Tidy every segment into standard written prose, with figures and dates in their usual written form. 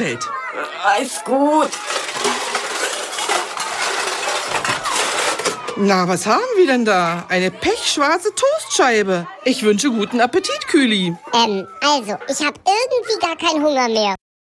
ausfällt. Ist gut. Na, was haben wir denn da? Eine pechschwarze Toastscheibe. Ich wünsche guten Appetit, Kühli. Also, ich habe irgendwie gar keinen Hunger mehr.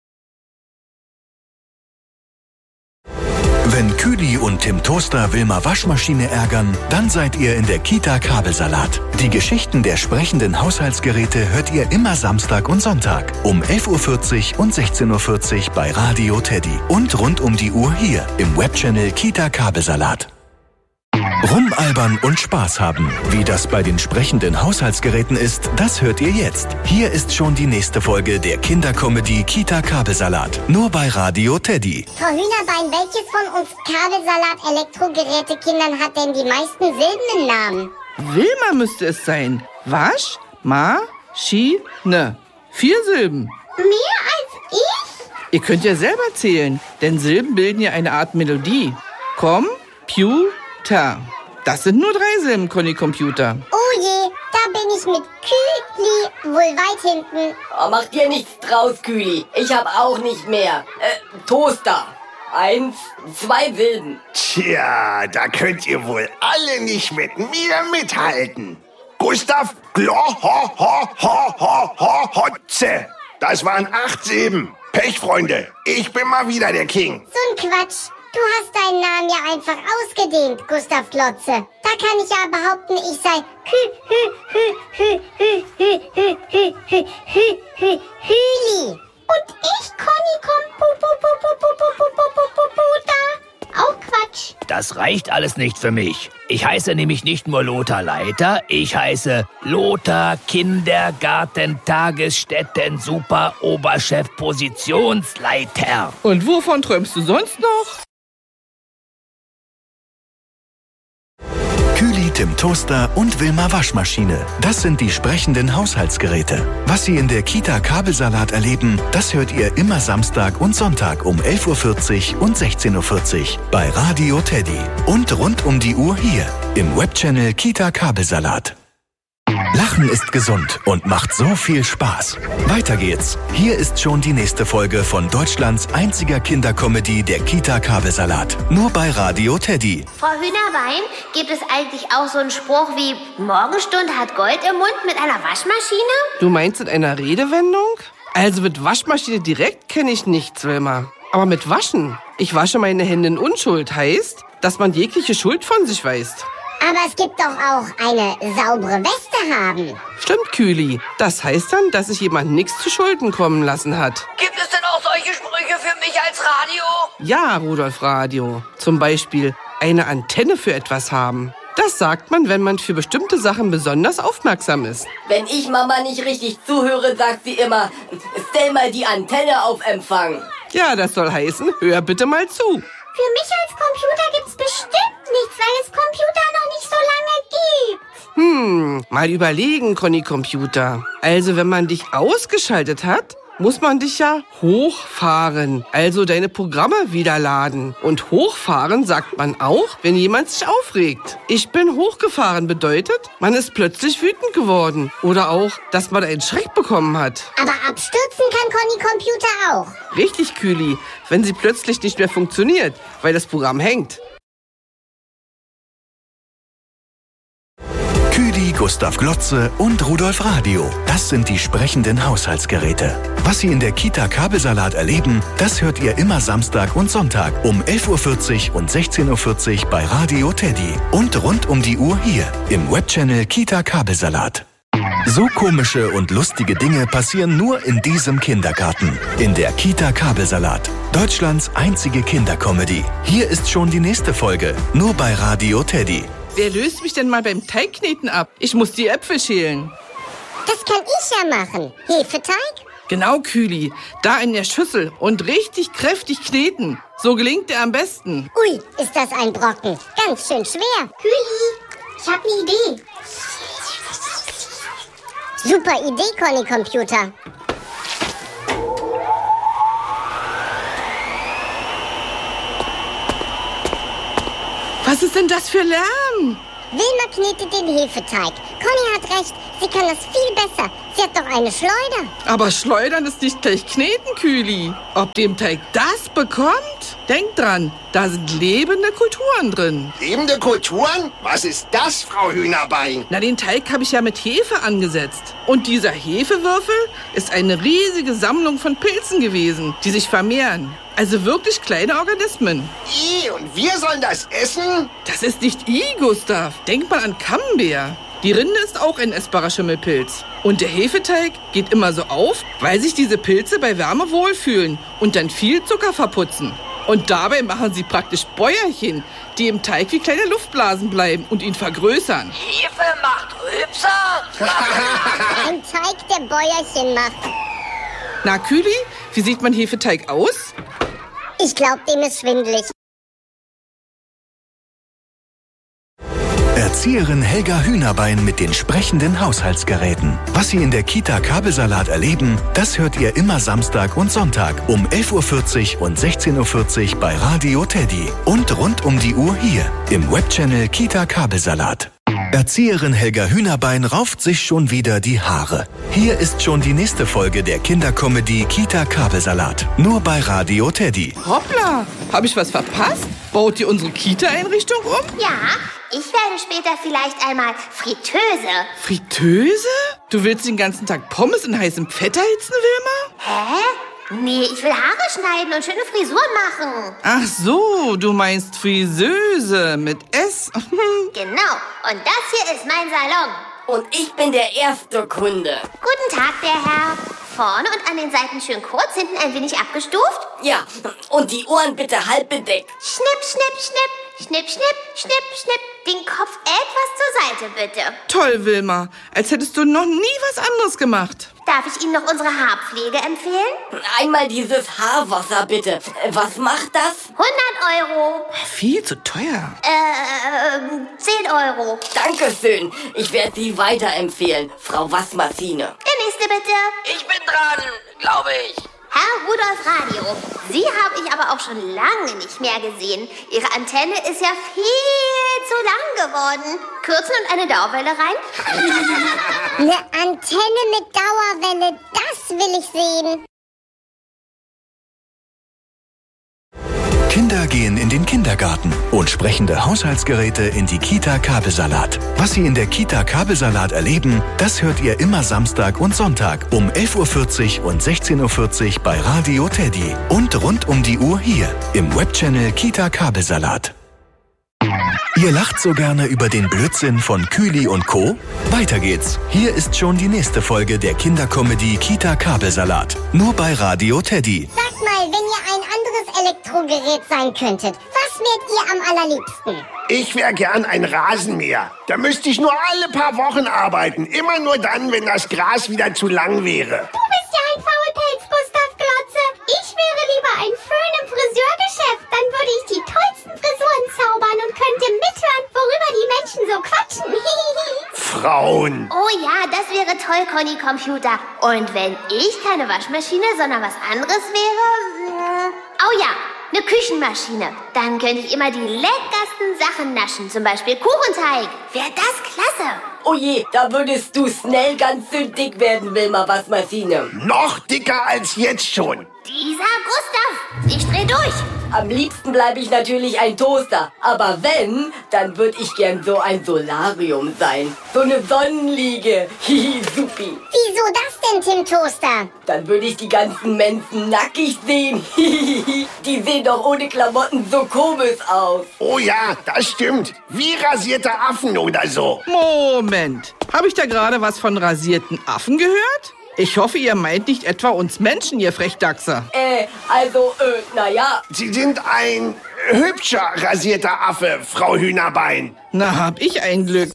Wenn Kühli und Tim Toaster Wilma Waschmaschine ärgern, dann seid ihr in der Kita Kabelsalat. Die Geschichten der sprechenden Haushaltsgeräte hört ihr immer Samstag und Sonntag um 11.40 Uhr und 16.40 Uhr bei Radio Teddy. Und rund um die Uhr hier im Webchannel Kita Kabelsalat. Rumalbern und Spaß haben. Wie das bei den sprechenden Haushaltsgeräten ist, das hört ihr jetzt. Hier ist schon die nächste Folge der Kindercomedy Kita Kabelsalat. Nur bei Radio Teddy. Frau Hühnerbein, welches von uns Kabelsalat-Elektrogeräte-Kindern hat denn die meisten Silben im Namen? Wilma müsste es sein. Wasch, Ma, Schi, Ne. 4 Silben. Mehr als ich? Ihr könnt ja selber zählen, denn Silben bilden ja eine Art Melodie. Computer. Das sind nur 3 Silben, Conny Computer. Oh je, da bin ich mit Kühli wohl weit hinten. Oh, mach dir nichts draus, Kühli. Ich hab auch nicht mehr. Toaster. 1, 2 Silben. Tja, da könnt ihr wohl alle nicht mit mir mithalten. Gustav Hotze. Das waren 8 Silben. Pech, Freunde. Ich bin mal wieder der King. So ein Quatsch. Du hast deinen Namen ja einfach ausgedehnt, Gustav Glotze. Da kann ich ja behaupten, ich sei Hüli. Und ich, Conny Computer. Auch Quatsch. Das reicht alles nicht für mich. Ich heiße nämlich nicht nur Lothar Leiter, ich heiße Lothar Kindergarten-Tagesstätten Super-Oberchef-Positionsleiter. Und wovon träumst du sonst noch? Kühli, Tim Toaster und Wilma Waschmaschine. Das sind die sprechenden Haushaltsgeräte. Was Sie in der Kita Kabelsalat erleben, das hört ihr immer Samstag und Sonntag um 11.40 Uhr und 16.40 Uhr bei Radio Teddy. Und rund um die Uhr hier im Webchannel Kita Kabelsalat. Lachen ist gesund und macht so viel Spaß. Weiter geht's. Hier ist schon die nächste Folge von Deutschlands einziger Kindercomedy, der Kita Kabelsalat. Nur bei Radio Teddy. Frau Hühnerbein, gibt es eigentlich auch so einen Spruch wie Morgenstunde hat Gold im Mund mit einer Waschmaschine? Du meinst in einer Redewendung? Also mit Waschmaschine direkt kenne ich nichts, Wilma. Aber mit Waschen. Ich wasche meine Hände in Unschuld. Heißt, dass man jegliche Schuld von sich weist. Aber es gibt doch auch eine saubere Weste haben. Stimmt, Kühli. Das heißt dann, dass sich jemand nichts zu Schulden kommen lassen hat. Gibt es denn auch solche Sprüche für mich als Radio? Ja, Rudolf Radio. Zum Beispiel eine Antenne für etwas haben. Das sagt man, wenn man für bestimmte Sachen besonders aufmerksam ist. Wenn ich Mama nicht richtig zuhöre, sagt sie immer, stell mal die Antenne auf Empfang. Ja, das soll heißen, hör bitte mal zu. Für mich als Computer gibt's bestimmt nichts, weil es Computer noch nicht so lange gibt. Mal überlegen, Conny Computer. Also, wenn man dich ausgeschaltet hat, muss man dich ja hochfahren. Also deine Programme wieder laden. Und hochfahren sagt man auch, wenn jemand sich aufregt. Ich bin hochgefahren bedeutet, man ist plötzlich wütend geworden. Oder auch, dass man einen Schreck bekommen hat. Aber abstürzen kann Conny Computer auch. Richtig, Kühli, wenn sie plötzlich nicht mehr funktioniert, weil das Programm hängt. Kühli, Gustav Glotze und Rudolf Radio. Das sind die sprechenden Haushaltsgeräte. Was Sie in der Kita Kabelsalat erleben, das hört ihr immer Samstag und Sonntag um 11.40 Uhr und 16.40 Uhr bei Radio Teddy. Und rund um die Uhr hier im Webchannel Kita Kabelsalat. So komische und lustige Dinge passieren nur in diesem Kindergarten. In der Kita Kabelsalat. Deutschlands einzige Kindercomedy. Hier ist schon die nächste Folge. Nur bei Radio Teddy. Wer löst mich denn mal beim Teigkneten ab? Ich muss die Äpfel schälen. Das kann ich ja machen. Hefeteig? Genau, Kühli. Da in der Schüssel und richtig kräftig kneten. So gelingt er am besten. Ui, ist das ein Brocken. Ganz schön schwer. Kühli, ich hab eine Idee. Super Idee, Conny Computer. Was ist denn das für Lärm? Wilma knetet den Hefeteig. Conny hat recht. Sie kann das viel besser. Sie hat doch eine Schleuder. Aber Schleudern ist nicht gleich Kneten, Kühli. Ob dem Teig das bekommt? Denk dran, da sind lebende Kulturen drin. Lebende Kulturen? Was ist das, Frau Hühnerbein? Na, den Teig habe ich ja mit Hefe angesetzt. Und dieser Hefewürfel ist eine riesige Sammlung von Pilzen gewesen, die sich vermehren. Also wirklich kleine Organismen. Und wir sollen das essen? Das ist nicht Gustav. Denk mal an Camembert. Die Rinde ist auch ein essbarer Schimmelpilz. Und der Hefeteig geht immer so auf, weil sich diese Pilze bei Wärme wohlfühlen und dann viel Zucker verputzen. Und dabei machen sie praktisch Bäuerchen, die im Teig wie kleine Luftblasen bleiben und ihn vergrößern. Hefe macht Rübser? Ein Teig, der Bäuerchen macht. Na, Kühli, wie sieht mein Hefeteig aus? Ich glaube, dem ist schwindelig. Erzieherin Helga Hühnerbein mit den sprechenden Haushaltsgeräten. Was Sie in der Kita Kabelsalat erleben, das hört ihr immer Samstag und Sonntag um 11.40 Uhr und 16.40 Uhr bei Radio Teddy. Und rund um die Uhr hier im Webchannel Kita Kabelsalat. Erzieherin Helga Hühnerbein rauft sich schon wieder die Haare. Hier ist schon die nächste Folge der Kindercomedy Kita Kabelsalat. Nur bei Radio Teddy. Hoppla, habe ich was verpasst? Baut ihr unsere Kita-Einrichtung um? Ja, ich werde später vielleicht einmal Fritteuse. Fritteuse? Du willst den ganzen Tag Pommes in heißem Fett erhitzen, Wilma? Hä? Nee, ich will Haare schneiden und schöne Frisuren machen. Ach so, du meinst Friseuse mit S. Genau, und das hier ist mein Salon. Und ich bin der erste Kunde. Guten Tag, der Herr. Vorne und an den Seiten schön kurz, hinten ein wenig abgestuft. Ja, und die Ohren bitte halb bedeckt. Schnipp, schnipp, schnipp. Schnipp, schnipp, schnipp, schnipp. Den Kopf etwas zur Seite, bitte. Toll, Wilma. Als hättest du noch nie was anderes gemacht. Darf ich Ihnen noch unsere Haarpflege empfehlen? Einmal dieses Haarwasser, bitte. Was macht das? 100 Euro. Viel zu teuer. 10 Euro. Dankeschön. Ich werde Sie weiterempfehlen, Frau Waschmaschine. Der nächste, bitte. Ich bin dran, glaube ich. Herr Rudolf Radio, Sie habe ich aber auch schon lange nicht mehr gesehen. Ihre Antenne ist ja viel zu lang geworden. Kürzen und eine Dauerwelle rein? Eine Antenne mit Dauerwelle, das will ich sehen. Kinder gehen in den Kindergarten und sprechende Haushaltsgeräte in die Kita Kabelsalat. Was Sie in der Kita Kabelsalat erleben, das hört ihr immer Samstag und Sonntag um 11.40 Uhr und 16.40 Uhr bei Radio Teddy. Und rund um die Uhr hier im Webchannel Kita Kabelsalat. Ihr lacht so gerne über den Blödsinn von Kühli und Co.? Weiter geht's. Hier ist schon die nächste Folge der Kindercomedy Kita Kabelsalat. Nur bei Radio Teddy. Sagt mal, wenn ihr ein anderes Elektrogerät sein könntet, was wärt ihr am allerliebsten? Ich wäre gern ein Rasenmäher. Da müsste ich nur alle paar Wochen arbeiten. Immer nur dann, wenn das Gras wieder zu lang wäre. Du bist ja ein Faulpelz, Gustav Glotze. Ich wäre lieber ein Föhn im Friseurgeschäft. Dann würde ich die tollsten Frisuren zaubern und könnte mithören, worüber die Menschen so quatschen. Frauen. Oh ja, das wäre toll, Conny Computer. Und wenn ich keine Waschmaschine, sondern was anderes wäre... Oh ja, eine Küchenmaschine. Dann könnte ich immer die leckersten Sachen naschen. Zum Beispiel Kuchenteig. Wäre das klasse. Oh je, da würdest du schnell ganz schön dick werden, Wilma Waschmaschine. Noch dicker als jetzt schon. Dieser Gustav, ich dreh durch. Am liebsten bleibe ich natürlich ein Toaster. Aber wenn, dann würde ich gern so ein Solarium sein. So eine Sonnenliege. Hihi, supi. Wieso das denn, Tim Toaster? Dann würde ich die ganzen Menschen nackig sehen. Hihihi. Die sehen doch ohne Klamotten so komisch aus. Oh ja, das stimmt. Wie rasierte Affen oder so. Moment. Habe ich da gerade was von rasierten Affen gehört? Ich hoffe, ihr meint nicht etwa uns Menschen, ihr Frechdachse. Naja. Sie sind ein hübscher rasierter Affe, Frau Hühnerbein. Na, hab ich ein Glück.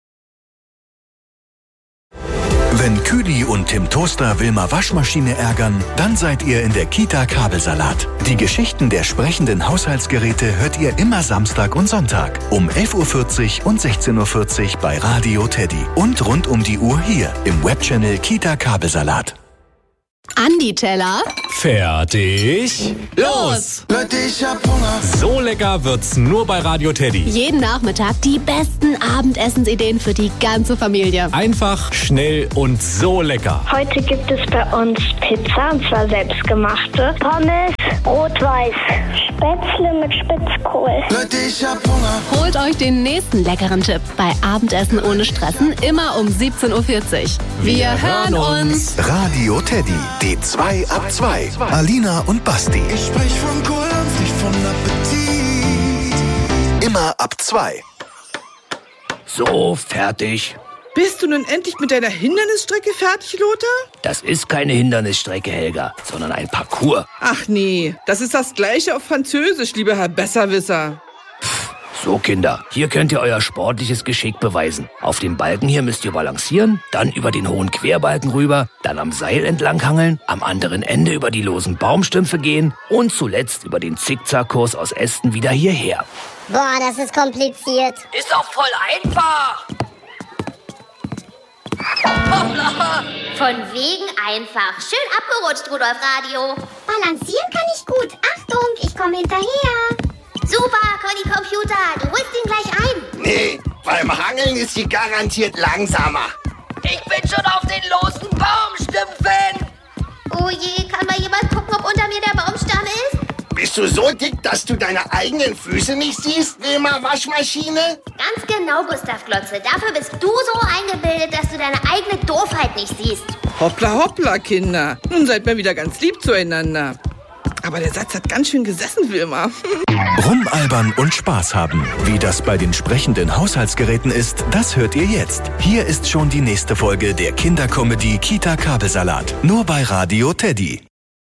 Wenn Kühli und Tim Toaster Wilma Waschmaschine ärgern, dann seid ihr in der Kita Kabelsalat. Die Geschichten der sprechenden Haushaltsgeräte hört ihr immer Samstag und Sonntag um 11.40 Uhr und 16.40 Uhr bei Radio Teddy. Und rund um die Uhr hier im Webchannel Kita Kabelsalat. Andi Teller. Fertig. Los! Leute, ich hab Hunger. So lecker wird's nur bei Radio Teddy. Jeden Nachmittag die besten Abendessensideen für die ganze Familie. Einfach, schnell und so lecker. Heute gibt es bei uns Pizza, und zwar selbstgemachte. Pommes, rot-weiß, Spätzle mit Spitzkohl. Leute, ich hab Hunger. Holt euch den nächsten leckeren Tipp bei Abendessen ohne Stressen, immer um 17.40 Uhr. Wir hören uns. Radio Teddy, die 2 ab 2. Alina und Basti. Ich sprech von Kohldampf, nicht von Appetit. Immer ab 2. So, fertig. Bist du nun endlich mit deiner Hindernisstrecke fertig, Lothar? Das ist keine Hindernisstrecke, Helga, sondern ein Parcours. Ach nee, das ist das Gleiche auf Französisch, lieber Herr Besserwisser. So, Kinder, hier könnt ihr euer sportliches Geschick beweisen. Auf dem Balken hier müsst ihr balancieren, dann über den hohen Querbalken rüber, dann am Seil entlanghangeln, am anderen Ende über die losen Baumstümpfe gehen und zuletzt über den Zickzackkurs aus Ästen wieder hierher. Boah, das ist kompliziert. Ist doch voll einfach. Hoppla. Von wegen einfach. Schön abgerutscht, Rudolf Radio. Balancieren kann ich gut. Achtung, ich komme hinterher. Super, Conny Computer, du holst ihn gleich ein. Nee, beim Hangeln ist sie garantiert langsamer. Ich bin schon auf den losen Baumstümpfen. Oh je, kann mal jemand gucken, ob unter mir der Baumstamm ist? Bist du so dick, dass du deine eigenen Füße nicht siehst, Wilma Waschmaschine? Ganz genau, Gustav Glotze. Dafür bist du so eingebildet, dass du deine eigene Doofheit nicht siehst. Hoppla, hoppla, Kinder. Nun seid mal wieder ganz lieb zueinander. Aber der Satz hat ganz schön gesessen, Wilma. Rumalbern und Spaß haben. Wie das bei den sprechenden Haushaltsgeräten ist, das hört ihr jetzt. Hier ist schon die nächste Folge der Kindercomedy Kita Kabelsalat. Nur bei Radio Teddy.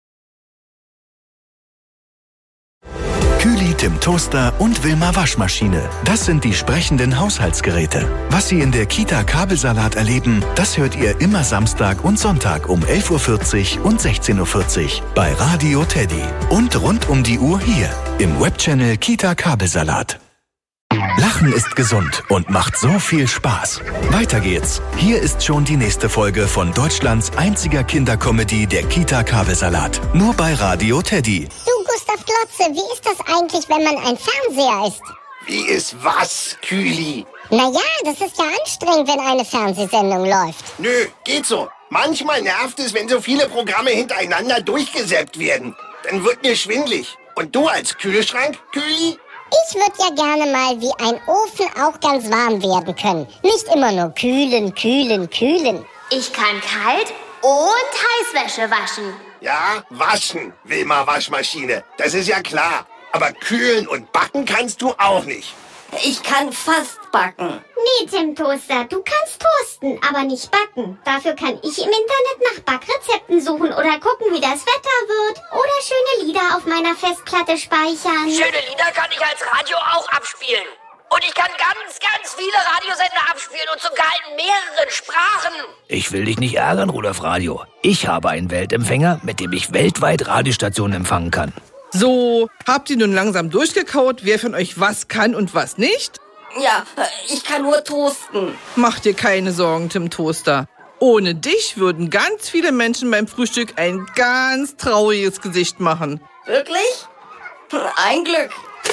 Kühli, Tim Toaster und Wilma Waschmaschine. Das sind die sprechenden Haushaltsgeräte. Was Sie in der Kita Kabelsalat erleben, das hört ihr immer Samstag und Sonntag um 11.40 Uhr und 16.40 Uhr bei Radio Teddy. Und rund um die Uhr hier im Webchannel Kita Kabelsalat. Lachen ist gesund und macht so viel Spaß. Weiter geht's. Hier ist schon die nächste Folge von Deutschlands einziger Kindercomedy, der Kita Kabelsalat. Nur bei Radio Teddy. Du, Gustav Glotze, wie ist das eigentlich, wenn man ein Fernseher ist? Wie ist was, Kühli? Naja, das ist ja anstrengend, wenn eine Fernsehsendung läuft. Nö, geht so. Manchmal nervt es, wenn so viele Programme hintereinander durchgesäppt werden. Dann wird mir schwindlig. Und du als Kühlschrank, Kühli? Ich würde ja gerne mal wie ein Ofen auch ganz warm werden können. Nicht immer nur kühlen, kühlen, kühlen. Ich kann kalt und Heißwäsche waschen. Ja, waschen, Wilma Waschmaschine. Das ist ja klar. Aber kühlen und backen kannst du auch nicht. Ich kann fast backen. Nee, Tim Toaster, du kannst toasten, aber nicht backen. Dafür kann ich im Internet nach Backrezepten suchen oder gucken, wie das Wetter wird. Oder schöne Lieder auf meiner Festplatte speichern. Schöne Lieder kann ich als Radio auch abspielen. Und ich kann ganz, ganz viele Radiosender abspielen und sogar in mehreren Sprachen. Ich will dich nicht ärgern, Rudolf Radio. Ich habe einen Weltempfänger, mit dem ich weltweit Radiostationen empfangen kann. So, habt ihr nun langsam durchgekaut, wer von euch was kann und was nicht? Ja, ich kann nur toasten. Mach dir keine Sorgen, Tim Toaster. Ohne dich würden ganz viele Menschen beim Frühstück ein ganz trauriges Gesicht machen. Wirklich? Ein Glück.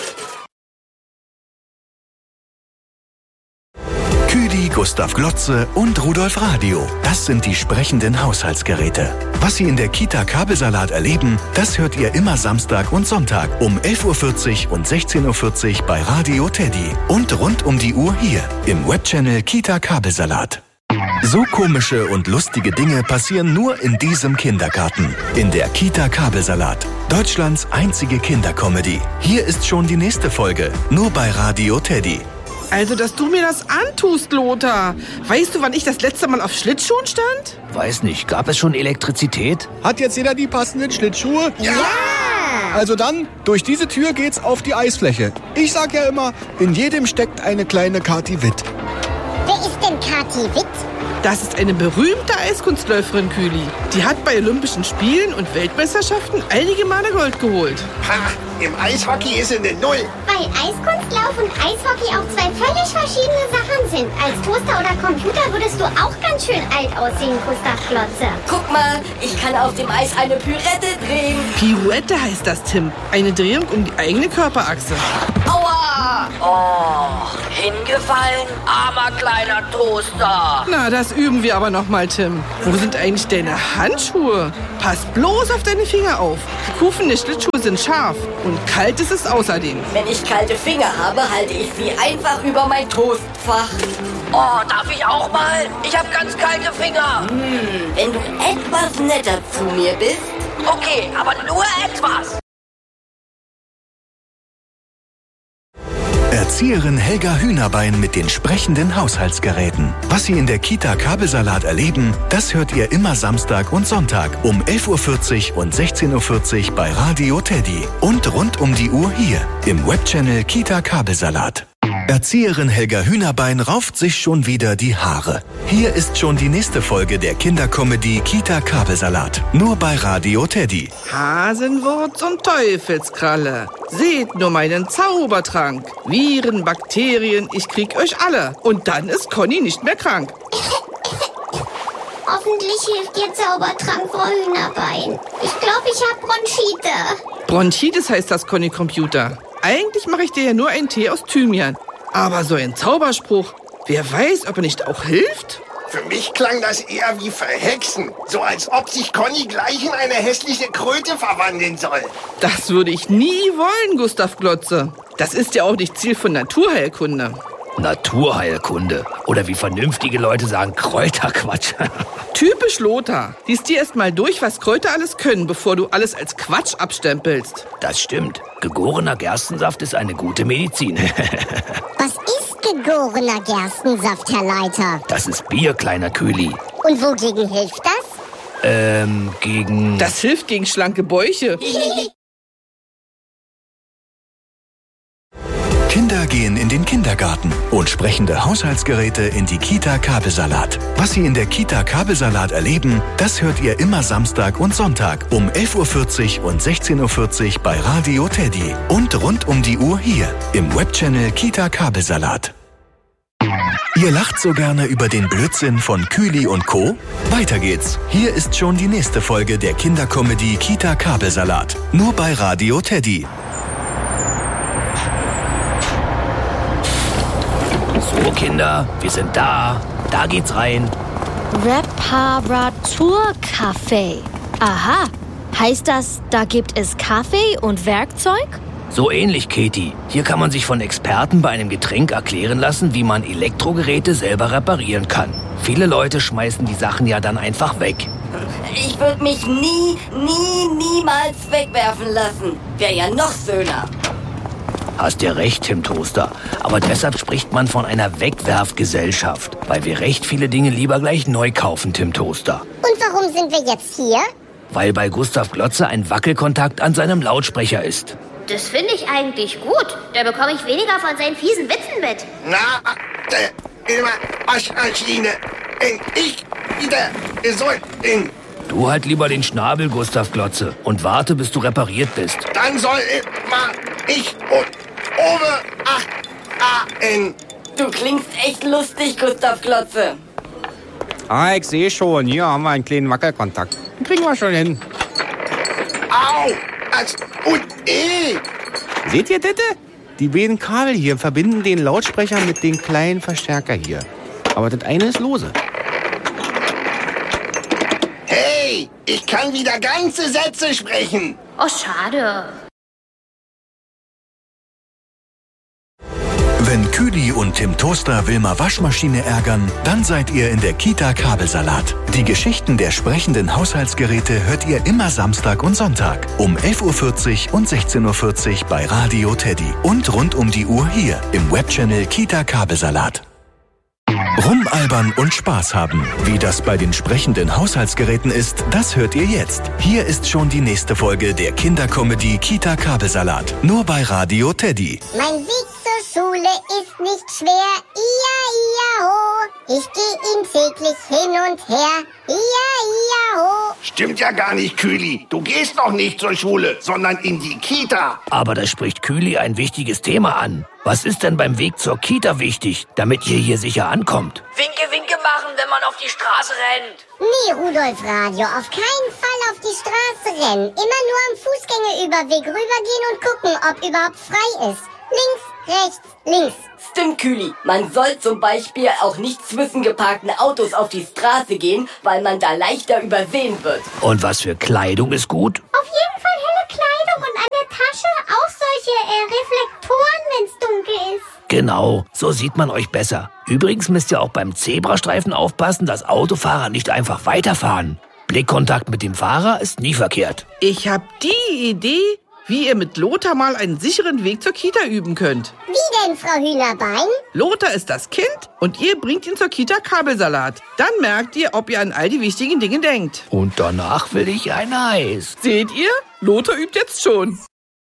Kühli, Gustav Glotze und Rudolf Radio. Das sind die sprechenden Haushaltsgeräte. Was Sie in der Kita Kabelsalat erleben, das hört ihr immer Samstag und Sonntag um 11.40 Uhr und 16.40 Uhr bei Radio Teddy. Und rund um die Uhr hier im Webchannel Kita Kabelsalat. So komische und lustige Dinge passieren nur in diesem Kindergarten. In der Kita Kabelsalat. Deutschlands einzige Kindercomedy. Hier ist schon die nächste Folge. Nur bei Radio Teddy. Also, dass du mir das antust, Lothar. Weißt du, wann ich das letzte Mal auf Schlittschuhen stand? Weiß nicht, gab es schon Elektrizität? Hat jetzt jeder die passenden Schlittschuhe? Ja! Also dann, durch diese Tür geht's auf die Eisfläche. Ich sag ja immer, in jedem steckt eine kleine Kathi Witt. Wer ist denn Kathi Witt? Das ist eine berühmte Eiskunstläuferin, Küli. Die hat bei Olympischen Spielen und Weltmeisterschaften einige Male Gold geholt. Ha, im Eishockey ist sie eine Null. Weil Eiskunstlauf und Eishockey auch zwei völlig verschiedene Sachen sind. Als Toaster oder Computer würdest du auch ganz schön alt aussehen, Gustav Glotze. Guck mal, ich kann auf dem Eis eine Pirouette drehen. Pirouette heißt das, Tim. Eine Drehung um die eigene Körperachse. Aua! Oh, hingefallen? Armer kleiner Toaster. Na, das üben wir aber noch mal, Tim. Wo sind eigentlich deine Handschuhe? Pass bloß auf deine Finger auf. Die Kufen der Schlittschuhe sind scharf und kalt ist es außerdem. Wenn ich kalte Finger habe, halte ich sie einfach über mein Toastfach. Oh, darf ich auch mal? Ich habe ganz kalte Finger. Wenn du etwas netter zu mir bist. Okay, aber nur etwas. Erzieherin Helga Hühnerbein mit den sprechenden Haushaltsgeräten. Was Sie in der Kita Kabelsalat erleben, das hört ihr immer Samstag und Sonntag um 11.40 Uhr und 16.40 Uhr bei Radio Teddy. Und rund um die Uhr hier im Webchannel Kita Kabelsalat. Erzieherin Helga Hühnerbein rauft sich schon wieder die Haare. Hier ist schon die nächste Folge der Kindercomedy Kita Kabelsalat. Nur bei Radio Teddy. Hasenwurz und Teufelskralle. Seht nur meinen Zaubertrank. Viren, Bakterien, ich krieg euch alle. Und dann ist Conny nicht mehr krank. Hoffentlich hilft ihr Zaubertrank, Frau Hühnerbein. Ich glaube, ich habe Bronchite. Bronchitis heißt das, Conny Computer. Eigentlich mache ich dir ja nur einen Tee aus Thymian. Aber so ein Zauberspruch, wer weiß, ob er nicht auch hilft? Für mich klang das eher wie Verhexen. So als ob sich Conny gleich in eine hässliche Kröte verwandeln soll. Das würde ich nie wollen, Gustav Glotze. Das ist ja auch nicht Ziel von Naturheilkunde. Naturheilkunde. Oder wie vernünftige Leute sagen, Kräuterquatsch. Typisch Lothar. Lies dir erst mal durch, was Kräuter alles können, bevor du alles als Quatsch abstempelst. Das stimmt. Gegorener Gerstensaft ist eine gute Medizin. Was ist gegorener Gerstensaft, Herr Leiter? Das ist Bier, kleiner Kühli. Und wogegen hilft das? Gegen... Das hilft gegen schlanke Bäuche. Kinder gehen in den Kindergarten und sprechende Haushaltsgeräte in die Kita Kabelsalat. Was Sie in der Kita Kabelsalat erleben, das hört ihr immer Samstag und Sonntag um 11.40 Uhr und 16.40 Uhr bei Radio Teddy. Und rund um die Uhr hier im Webchannel Kita Kabelsalat. Ihr lacht so gerne über den Blödsinn von Kühli und Co.? Weiter geht's. Hier ist schon die nächste Folge der Kindercomedy Kita Kabelsalat. Nur bei Radio Teddy. So, Kinder, wir sind da. Da geht's rein. Reparaturcafé. Aha. Heißt das, da gibt es Kaffee und Werkzeug? So ähnlich, Katie. Hier kann man sich von Experten bei einem Getränk erklären lassen, wie man Elektrogeräte selber reparieren kann. Viele Leute schmeißen die Sachen ja dann einfach weg. Ich würde mich niemals wegwerfen lassen. Wäre ja noch schöner. Hast ja recht, Tim Toaster. Aber deshalb spricht man von einer Wegwerfgesellschaft. Weil wir recht viele Dinge lieber gleich neu kaufen, Tim Toaster. Und warum sind wir jetzt hier? Weil bei Gustav Glotze ein Wackelkontakt an seinem Lautsprecher ist. Das finde ich eigentlich gut. Da bekomme ich weniger von seinen fiesen Witzen mit. Na, Waschmaschine. Ich wieder gesund bin. Du halt lieber den Schnabel, Gustav Glotze, und warte, bis du repariert bist. Dann soll ich achten. Du klingst echt lustig, Gustav Glotze. Ah, ich sehe schon. Hier haben wir einen kleinen Wackelkontakt. Den kriegen wir schon hin. Au! Seht ihr das? Die beiden Kabel hier verbinden den Lautsprecher mit dem kleinen Verstärker hier. Aber das eine ist lose. Hey, ich kann wieder ganze Sätze sprechen. Oh, schade. Wenn Kühli und Tim Toaster Wilma Waschmaschine ärgern, dann seid ihr in der Kita Kabelsalat. Die Geschichten der sprechenden Haushaltsgeräte hört ihr immer Samstag und Sonntag um 11.40 Uhr und 16.40 Uhr bei Radio Teddy. Und rund um die Uhr hier im Webchannel Kita Kabelsalat. Rumalbern und Spaß haben. Wie das bei den sprechenden Haushaltsgeräten ist, das hört ihr jetzt. Hier ist schon die nächste Folge der Kindercomedy Kita Kabelsalat. Nur bei Radio Teddy. Mein Weg zur Schule ist nicht schwer. Ia, ia, ho. Ich gehe ihn täglich hin und her. Ho. Stimmt ja gar nicht, Kühli. Du gehst noch nicht zur Schule, sondern in die Kita. Aber da spricht Kühli ein wichtiges Thema an. Was ist denn beim Weg zur Kita wichtig, damit ihr hier sicher ankommt? Winke, Winke machen, wenn man auf die Straße rennt. Nee, Rudolf Radio, auf keinen Fall auf die Straße rennen. Immer nur am Fußgängerüberweg rübergehen und gucken, ob überhaupt frei ist. Links, rechts, links. Stimmt, Kühli. Man soll zum Beispiel auch nicht zwischen geparkten Autos auf die Straße gehen, weil man da leichter übersehen wird. Und was für Kleidung ist gut? Auf jeden Fall helle Kleidung und an der Tasche auch solche Reflektoren, wenn's dunkel ist. Genau, so sieht man euch besser. Übrigens müsst ihr auch beim Zebrastreifen aufpassen, dass Autofahrer nicht einfach weiterfahren. Blickkontakt mit dem Fahrer ist nie verkehrt. Ich hab die Idee, wie ihr mit Lothar mal einen sicheren Weg zur Kita üben könnt. Wie denn, Frau Hühnerbein? Lothar ist das Kind und ihr bringt ihn zur Kita Kabelsalat. Dann merkt ihr, ob ihr an all die wichtigen Dinge denkt. Und danach will ich ein Eis. Seht ihr? Lothar übt jetzt schon.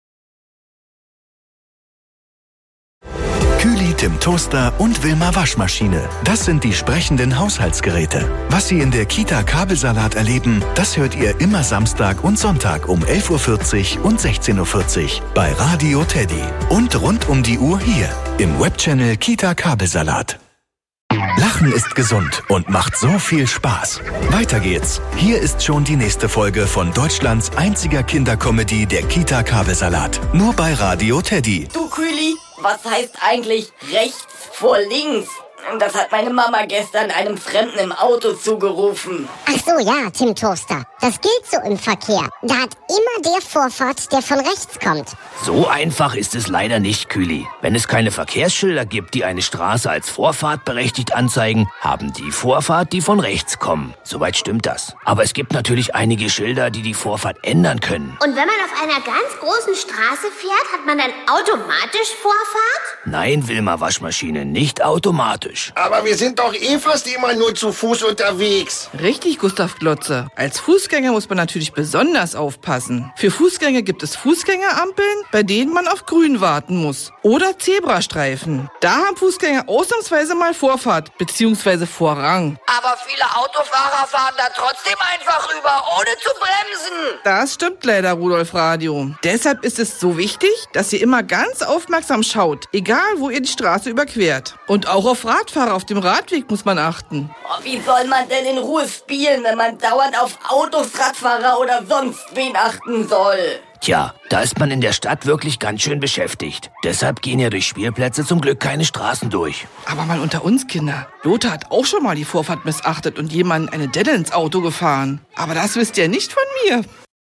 Kühli, Tim Toaster und Wilma Waschmaschine. Das sind die sprechenden Haushaltsgeräte. Was Sie in der Kita Kabelsalat erleben, das hört ihr immer Samstag und Sonntag um 11.40 Uhr und 16.40 Uhr bei Radio Teddy. Und rund um die Uhr hier im Webchannel Kita Kabelsalat. Lachen ist gesund und macht so viel Spaß. Weiter geht's. Hier ist schon die nächste Folge von Deutschlands einziger Kindercomedy, der Kita Kabelsalat. Nur bei Radio Teddy. Du, Kühli, was heißt eigentlich rechts vor links? Das hat meine Mama gestern einem Fremden im Auto zugerufen. Ach so, ja, Tim Toaster. Das gilt so im Verkehr. Da hat immer der Vorfahrt, der von rechts kommt. So einfach ist es leider nicht, Kühli. Wenn es keine Verkehrsschilder gibt, die eine Straße als Vorfahrt berechtigt anzeigen, haben die Vorfahrt, die von rechts kommen. Soweit stimmt das. Aber es gibt natürlich einige Schilder, die die Vorfahrt ändern können. Und wenn man auf einer ganz großen Straße fährt, hat man dann automatisch Vorfahrt? Nein, Wilma Waschmaschine, nicht automatisch. Aber wir sind doch fast immer nur zu Fuß unterwegs. Richtig, Gustav Glotze. Als Fußgänger muss man natürlich besonders aufpassen. Für Fußgänger gibt es Fußgängerampeln, bei denen man auf Grün warten muss. Oder Zebrastreifen. Da haben Fußgänger ausnahmsweise mal Vorfahrt bzw. Vorrang. Aber viele Autofahrer fahren da trotzdem einfach rüber, ohne zu bremsen. Das stimmt leider, Rudolf Radio. Deshalb ist es so wichtig, dass ihr immer ganz aufmerksam schaut, egal wo ihr die Straße überquert. Und auch auf Radfahrer auf dem Radweg muss man achten. Oh, wie soll man denn in Ruhe spielen, wenn man dauernd auf Autos, Radfahrer oder sonst wen achten soll? Tja, da ist man in der Stadt wirklich ganz schön beschäftigt. Deshalb gehen ja durch Spielplätze zum Glück keine Straßen durch. Aber mal unter uns, Kinder. Lothar hat auch schon mal die Vorfahrt missachtet und jemanden eine Delle ins Auto gefahren. Aber das wisst ihr nicht von mir.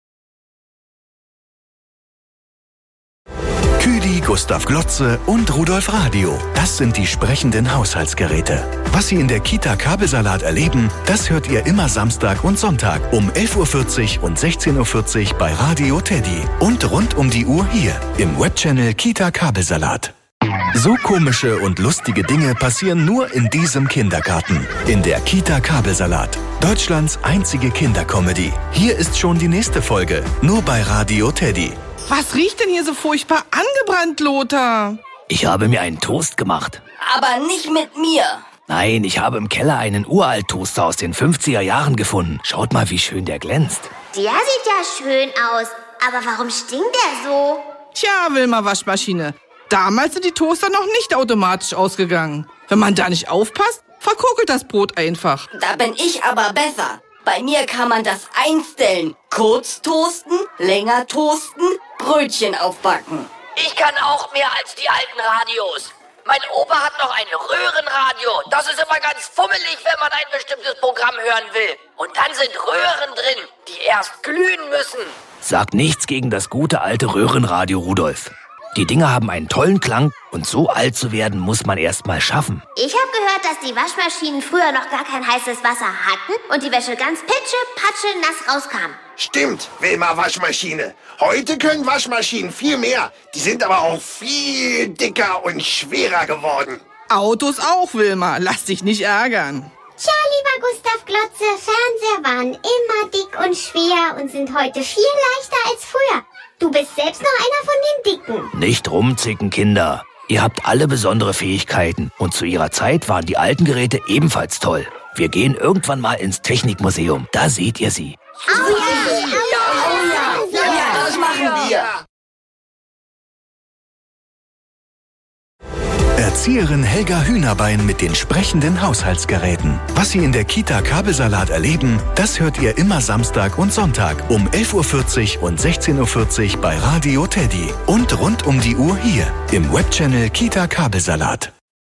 Kühli, Gustav Glotze und Rudolf Radio. Das sind die sprechenden Haushaltsgeräte. Was Sie in der Kita Kabelsalat erleben, das hört ihr immer Samstag und Sonntag um 11.40 Uhr und 16.40 Uhr bei Radio Teddy. Und rund um die Uhr hier im Webchannel Kita Kabelsalat. So komische und lustige Dinge passieren nur in diesem Kindergarten. In der Kita Kabelsalat. Deutschlands einzige Kindercomedy. Hier ist schon die nächste Folge. Nur bei Radio Teddy. Was riecht denn hier so furchtbar angebrannt, Lothar? Ich habe mir einen Toast gemacht. Aber nicht mit mir. Nein, ich habe im Keller einen Uralt-Toaster aus den 50er Jahren gefunden. Schaut mal, wie schön der glänzt. Der sieht ja schön aus. Aber warum stinkt der so? Tja, Wilma Waschmaschine. Damals sind die Toaster noch nicht automatisch ausgegangen. Wenn man da nicht aufpasst, verkokelt das Brot einfach. Da bin ich aber besser. Bei mir kann man das einstellen. Kurz toasten, länger toasten, Brötchen aufbacken. Ich kann auch mehr als die alten Radios. Mein Opa hat noch ein Röhrenradio. Das ist immer ganz fummelig, wenn man ein bestimmtes Programm hören will. Und dann sind Röhren drin, die erst glühen müssen. Sag nichts gegen das gute alte Röhrenradio, Rudolf. Die Dinger haben einen tollen Klang und so alt zu werden muss man erst mal schaffen. Ich habe gehört, dass die Waschmaschinen früher noch gar kein heißes Wasser hatten und die Wäsche ganz pitsche, nass rauskam. Stimmt, Wilma Waschmaschine. Heute können Waschmaschinen viel mehr. Die sind aber auch viel dicker und schwerer geworden. Autos auch, Wilma. Lass dich nicht ärgern. Tja, lieber Gustav Glotze, Fernseher waren immer dick und schwer und sind heute viel leichter als früher. Du bist selbst noch einer von den Dicken. Nicht rumzicken, Kinder. Ihr habt alle besondere Fähigkeiten und zu ihrer Zeit waren die alten Geräte ebenfalls toll. Wir gehen irgendwann mal ins Technikmuseum. Da seht ihr sie. Ja, das machen wir. Erzieherin Helga Hühnerbein mit den sprechenden Haushaltsgeräten. Was Sie in der Kita Kabelsalat erleben, das hört ihr immer Samstag und Sonntag um 11.40 Uhr und 16.40 Uhr bei Radio Teddy. Und rund um die Uhr hier im Webchannel Kita Kabelsalat.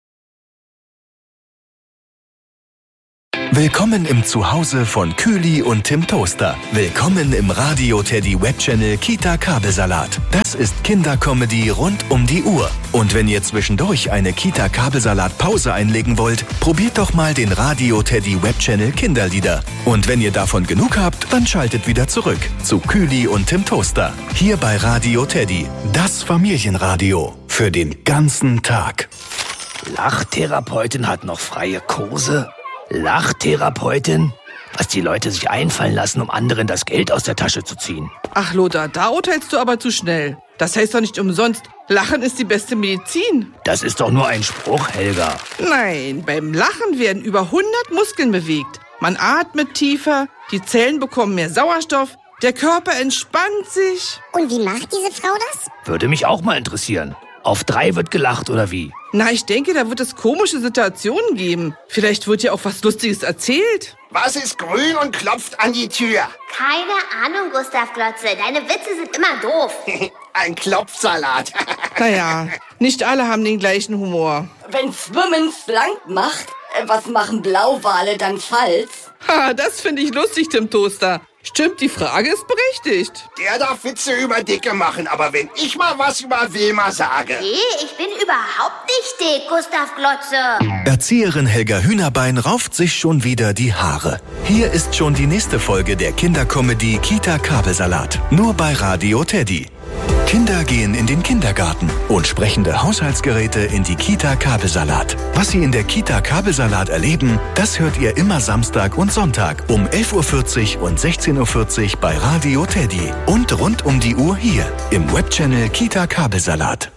Willkommen im Zuhause von Kühli und Tim Toaster. Willkommen im Radio Teddy Webchannel Kita Kabelsalat. Das ist Kindercomedy rund um die Uhr. Und wenn ihr zwischendurch eine Kita Kabelsalat Pause einlegen wollt, probiert doch mal den Radio Teddy Webchannel Kinderlieder. Und wenn ihr davon genug habt, dann schaltet wieder zurück zu Kühli und Tim Toaster. Hier bei Radio Teddy, das Familienradio für den ganzen Tag. Lachtherapeutin hat noch freie Kurse? Lachtherapeutin? Was die Leute sich einfallen lassen, um anderen das Geld aus der Tasche zu ziehen. Ach Lothar, da urteilst du aber zu schnell. Das heißt doch nicht umsonst, Lachen ist die beste Medizin. Das ist doch nur ein Spruch, Helga. Nein, beim Lachen werden über 100 Muskeln bewegt. Man atmet tiefer, die Zellen bekommen mehr Sauerstoff, der Körper entspannt sich. Und wie macht diese Frau das? Würde mich auch mal interessieren. Auf 3 wird gelacht, oder wie? Na, ich denke, da wird es komische Situationen geben. Vielleicht wird ja auch was Lustiges erzählt. Was ist grün und klopft an die Tür? Keine Ahnung, Gustav Glotze. Deine Witze sind immer doof. Ein Klopfsalat. Naja, nicht alle haben den gleichen Humor. Wenn Schwimmen schlank macht, was machen Blauwale dann falsch? Ha, das finde ich lustig, Tim Toaster. Stimmt, die Frage ist berechtigt. Der darf Witze über Dicke machen, aber wenn ich mal was über Wilma sage... Nee, ich bin überhaupt nicht dick, Gustav Glotze. Erzieherin Helga Hühnerbein rauft sich schon wieder die Haare. Hier ist schon die nächste Folge der Kindercomedy Kita Kabelsalat. Nur bei Radio Teddy. Kinder gehen in den Kindergarten und sprechende Haushaltsgeräte in die Kita Kabelsalat. Was Sie in der Kita Kabelsalat erleben, das hört ihr immer Samstag und Sonntag um 11.40 Uhr und 16.40 Uhr bei Radio Teddy. Und rund um die Uhr hier im Webchannel Kita Kabelsalat.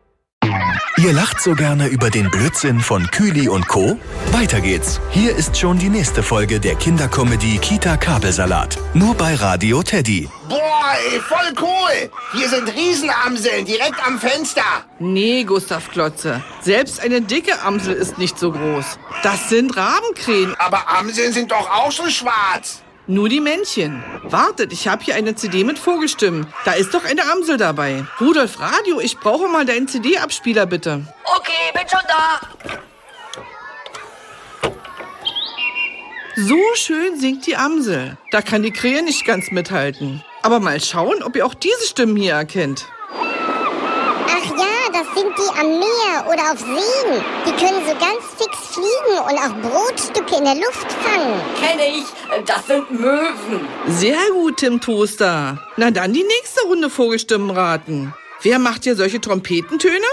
Ihr lacht so gerne über den Blödsinn von Kühli und Co.? Weiter geht's. Hier ist schon die nächste Folge der Kindercomedy Kita Kabelsalat. Nur bei Radio Teddy. Boah, ey, voll cool. Hier sind Riesenamseln direkt am Fenster. Nee, Gustav Glotze. Selbst eine dicke Amsel ist nicht so groß. Das sind Rabenkrähen. Aber Amseln sind doch auch so schwarz. Nur die Männchen. Wartet, ich habe hier eine CD mit Vogelstimmen. Da ist doch eine Amsel dabei. Rudolf Radio, ich brauche mal deinen CD-Abspieler, bitte. Okay, bin schon da. So schön singt die Amsel. Da kann die Krähe nicht ganz mithalten. Aber mal schauen, ob ihr auch diese Stimmen hier erkennt. Ach ja, das sind die am Meer oder auf Seen. Die können so ganz fix fliegen und auch Brotstücke in der Luft fangen. Kenne ich, das sind Möwen. Sehr gut, Tim Toaster. Na dann die nächste Runde Vogelstimmen raten. Wer macht hier solche Trompetentöne?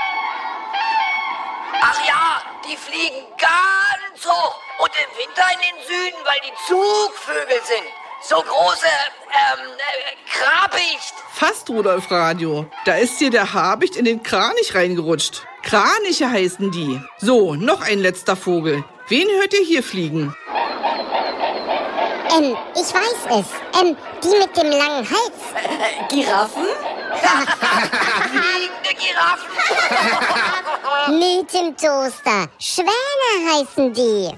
Ach ja, die fliegen ganz hoch. Und im Winter in den Süden, weil die Zugvögel sind. So große, Krabbicht. Fast, Rudolf Radio. Da ist dir der Habicht in den Kranich reingerutscht. Kraniche heißen die. So, noch ein letzter Vogel. Wen hört ihr hier fliegen? Ich weiß es. Die mit dem langen Hals. Giraffen? Fliegende Giraffen. Nee, Tim Toaster. Schwäne heißen die.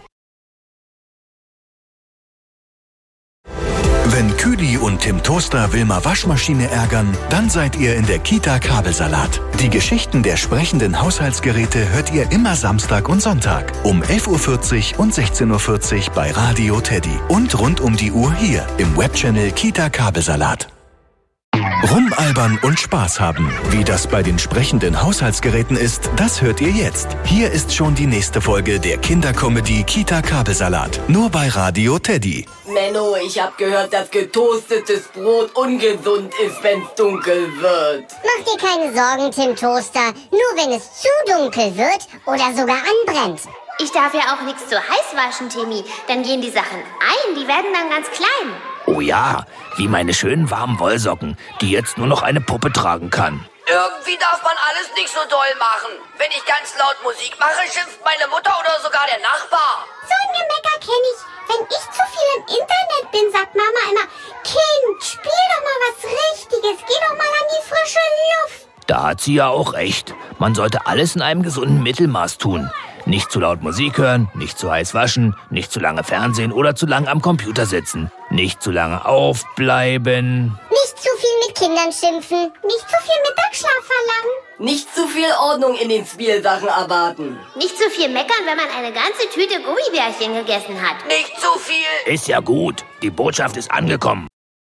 Wenn Kühli und Tim Toaster Wilma Waschmaschine ärgern, dann seid ihr in der Kita Kabelsalat. Die Geschichten der sprechenden Haushaltsgeräte hört ihr immer Samstag und Sonntag um 11.40 Uhr und 16.40 Uhr bei Radio Teddy. Und rund um die Uhr hier im Webchannel Kita Kabelsalat. Rumalbern und Spaß haben. Wie das bei den sprechenden Haushaltsgeräten ist, das hört ihr jetzt. Hier ist schon die nächste Folge der Kindercomedy Kita Kabelsalat. Nur bei Radio Teddy. Menno, ich hab gehört, dass getoastetes Brot ungesund ist, wenn's dunkel wird. Mach dir keine Sorgen, Tim Toaster. Nur wenn es zu dunkel wird oder sogar anbrennt. Ich darf ja auch nichts zu heiß waschen, Timmy. Dann gehen die Sachen ein, die werden dann ganz klein. Oh ja, wie meine schönen warmen Wollsocken, die jetzt nur noch eine Puppe tragen kann. Irgendwie darf man alles nicht so doll machen. Wenn ich ganz laut Musik mache, schimpft meine Mutter oder sogar der Nachbar. So ein Gemecker kenne ich. Wenn ich zu viel im Internet bin, sagt Mama immer, Kind, spiel doch mal was Richtiges. Geh doch mal an die frische Luft. Da hat sie ja auch recht. Man sollte alles in einem gesunden Mittelmaß tun. Nicht zu laut Musik hören, nicht zu heiß waschen, nicht zu lange Fernsehen oder zu lange am Computer sitzen. Nicht zu lange aufbleiben. Nicht zu viel mit Kindern schimpfen. Nicht zu viel Mittagsschlaf verlangen. Nicht zu viel Ordnung in den Spielsachen erwarten. Nicht zu viel meckern, wenn man eine ganze Tüte Gummibärchen gegessen hat. Nicht zu viel. Ist ja gut. Die Botschaft ist angekommen.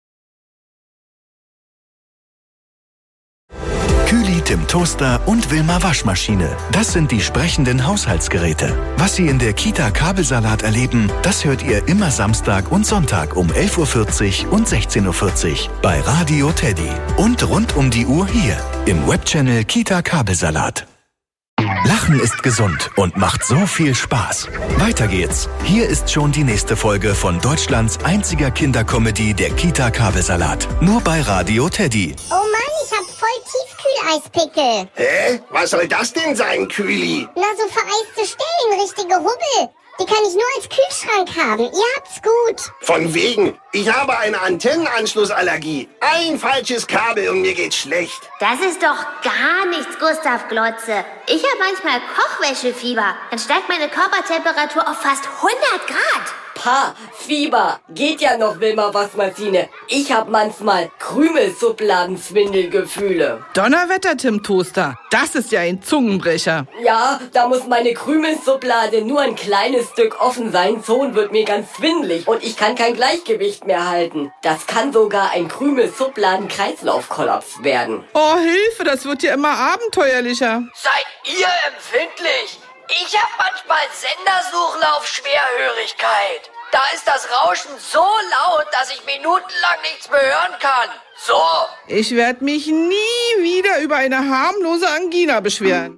Kühli, Tim Toaster und Wilma Waschmaschine. Das sind die sprechenden Haushaltsgeräte. Was Sie in der Kita Kabelsalat erleben, das hört ihr immer Samstag und Sonntag um 11.40 Uhr und 16.40 Uhr bei Radio Teddy. Und rund um die Uhr hier im Webchannel Kita Kabelsalat. Lachen ist gesund und macht so viel Spaß. Weiter geht's. Hier ist schon die nächste Folge von Deutschlands einziger Kindercomedy, der Kita Kabelsalat. Nur bei Radio Teddy. Oh Mann, ich hab voll Tiefkühleispickel. Hä? Was soll das denn sein, Kühli? Na, so vereiste Stellen, richtige Hubbel. Die kann ich nur als Kühlschrank haben. Ihr habt's gut. Von wegen. Ich habe eine Antennenanschlussallergie. Ein falsches Kabel und mir geht's schlecht. Das ist doch gar nichts, Gustav Glotze. Ich habe manchmal Kochwäschefieber. Dann steigt meine Körpertemperatur auf fast 100 Grad. Pa, Fieber. Geht ja noch, Wilma Waschmaschine. Ich hab manchmal Krümelschubladen-Schwindelgefühle. Donnerwetter, Tim Toaster. Das ist ja ein Zungenbrecher. Ja, da muss meine Krümelschublade nur ein kleines Stück offen sein. Schon wird mir ganz schwindelig und ich kann kein Gleichgewicht mehr halten. Das kann sogar ein Krümelschubladen-Kreislaufkollaps werden. Oh, Hilfe, das wird ja immer abenteuerlicher. Seid ihr empfindlich? Ich hab manchmal Sendersuchlauf-Schwerhörigkeit. Da ist das Rauschen so laut, dass ich minutenlang nichts mehr hören kann. So. Ich werde mich nie wieder über eine harmlose Angina beschweren.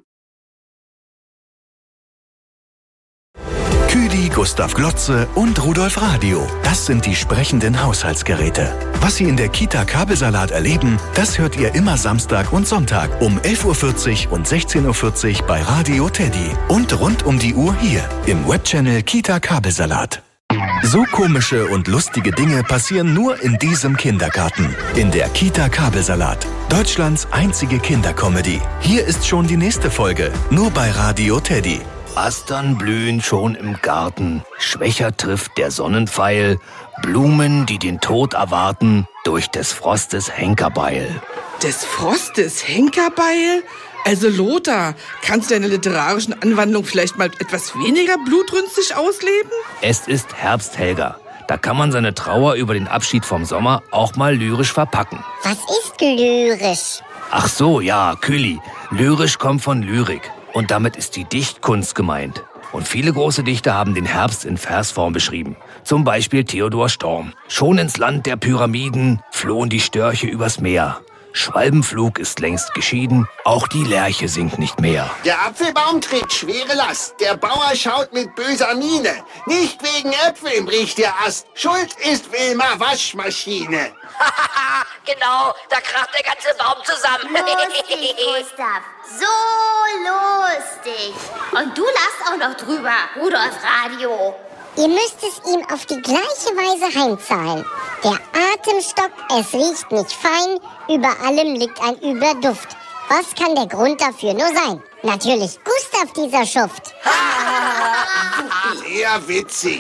Kühli, Gustav Glotze und Rudolf Radio. Das sind die sprechenden Haushaltsgeräte. Was Sie in der Kita Kabelsalat erleben, das hört ihr immer Samstag und Sonntag um 11.40 Uhr und 16.40 Uhr bei Radio Teddy. Und rund um die Uhr hier im Webchannel Kita Kabelsalat. So komische und lustige Dinge passieren nur in diesem Kindergarten. In der Kita Kabelsalat. Deutschlands einzige Kindercomedy. Hier ist schon die nächste Folge. Nur bei Radio Teddy. Astern blühen schon im Garten, schwächer trifft der Sonnenpfeil, Blumen, die den Tod erwarten, durch des Frostes Henkerbeil. Des Frostes Henkerbeil? Also Lothar, kannst du deine literarischen Anwandlungen vielleicht mal etwas weniger blutrünstig ausleben? Es ist Herbst, Helga. Da kann man seine Trauer über den Abschied vom Sommer auch mal lyrisch verpacken. Was ist lyrisch? Ach so, ja, Kühli. Lyrisch kommt von Lyrik. Und damit ist die Dichtkunst gemeint. Und viele große Dichter haben den Herbst in Versform beschrieben. Zum Beispiel Theodor Storm. Schon ins Land der Pyramiden flohen die Störche übers Meer. Schwalbenflug ist längst geschieden, auch die Lerche singt nicht mehr. Der Apfelbaum trägt schwere Last, der Bauer schaut mit böser Miene. Nicht wegen Äpfeln bricht der Ast, schuld ist Wilma Waschmaschine. Genau, da kracht der ganze Baum zusammen. Lustig, Gustav. So lustig. Und du lachst auch noch drüber, Rudolf Radio. Ihr müsst es ihm auf die gleiche Weise heimzahlen. Der Atemstock, es riecht nicht fein, über allem liegt ein übler Duft. Was kann der Grund dafür nur sein? Natürlich Gustav, dieser Schuft. Sehr witzig.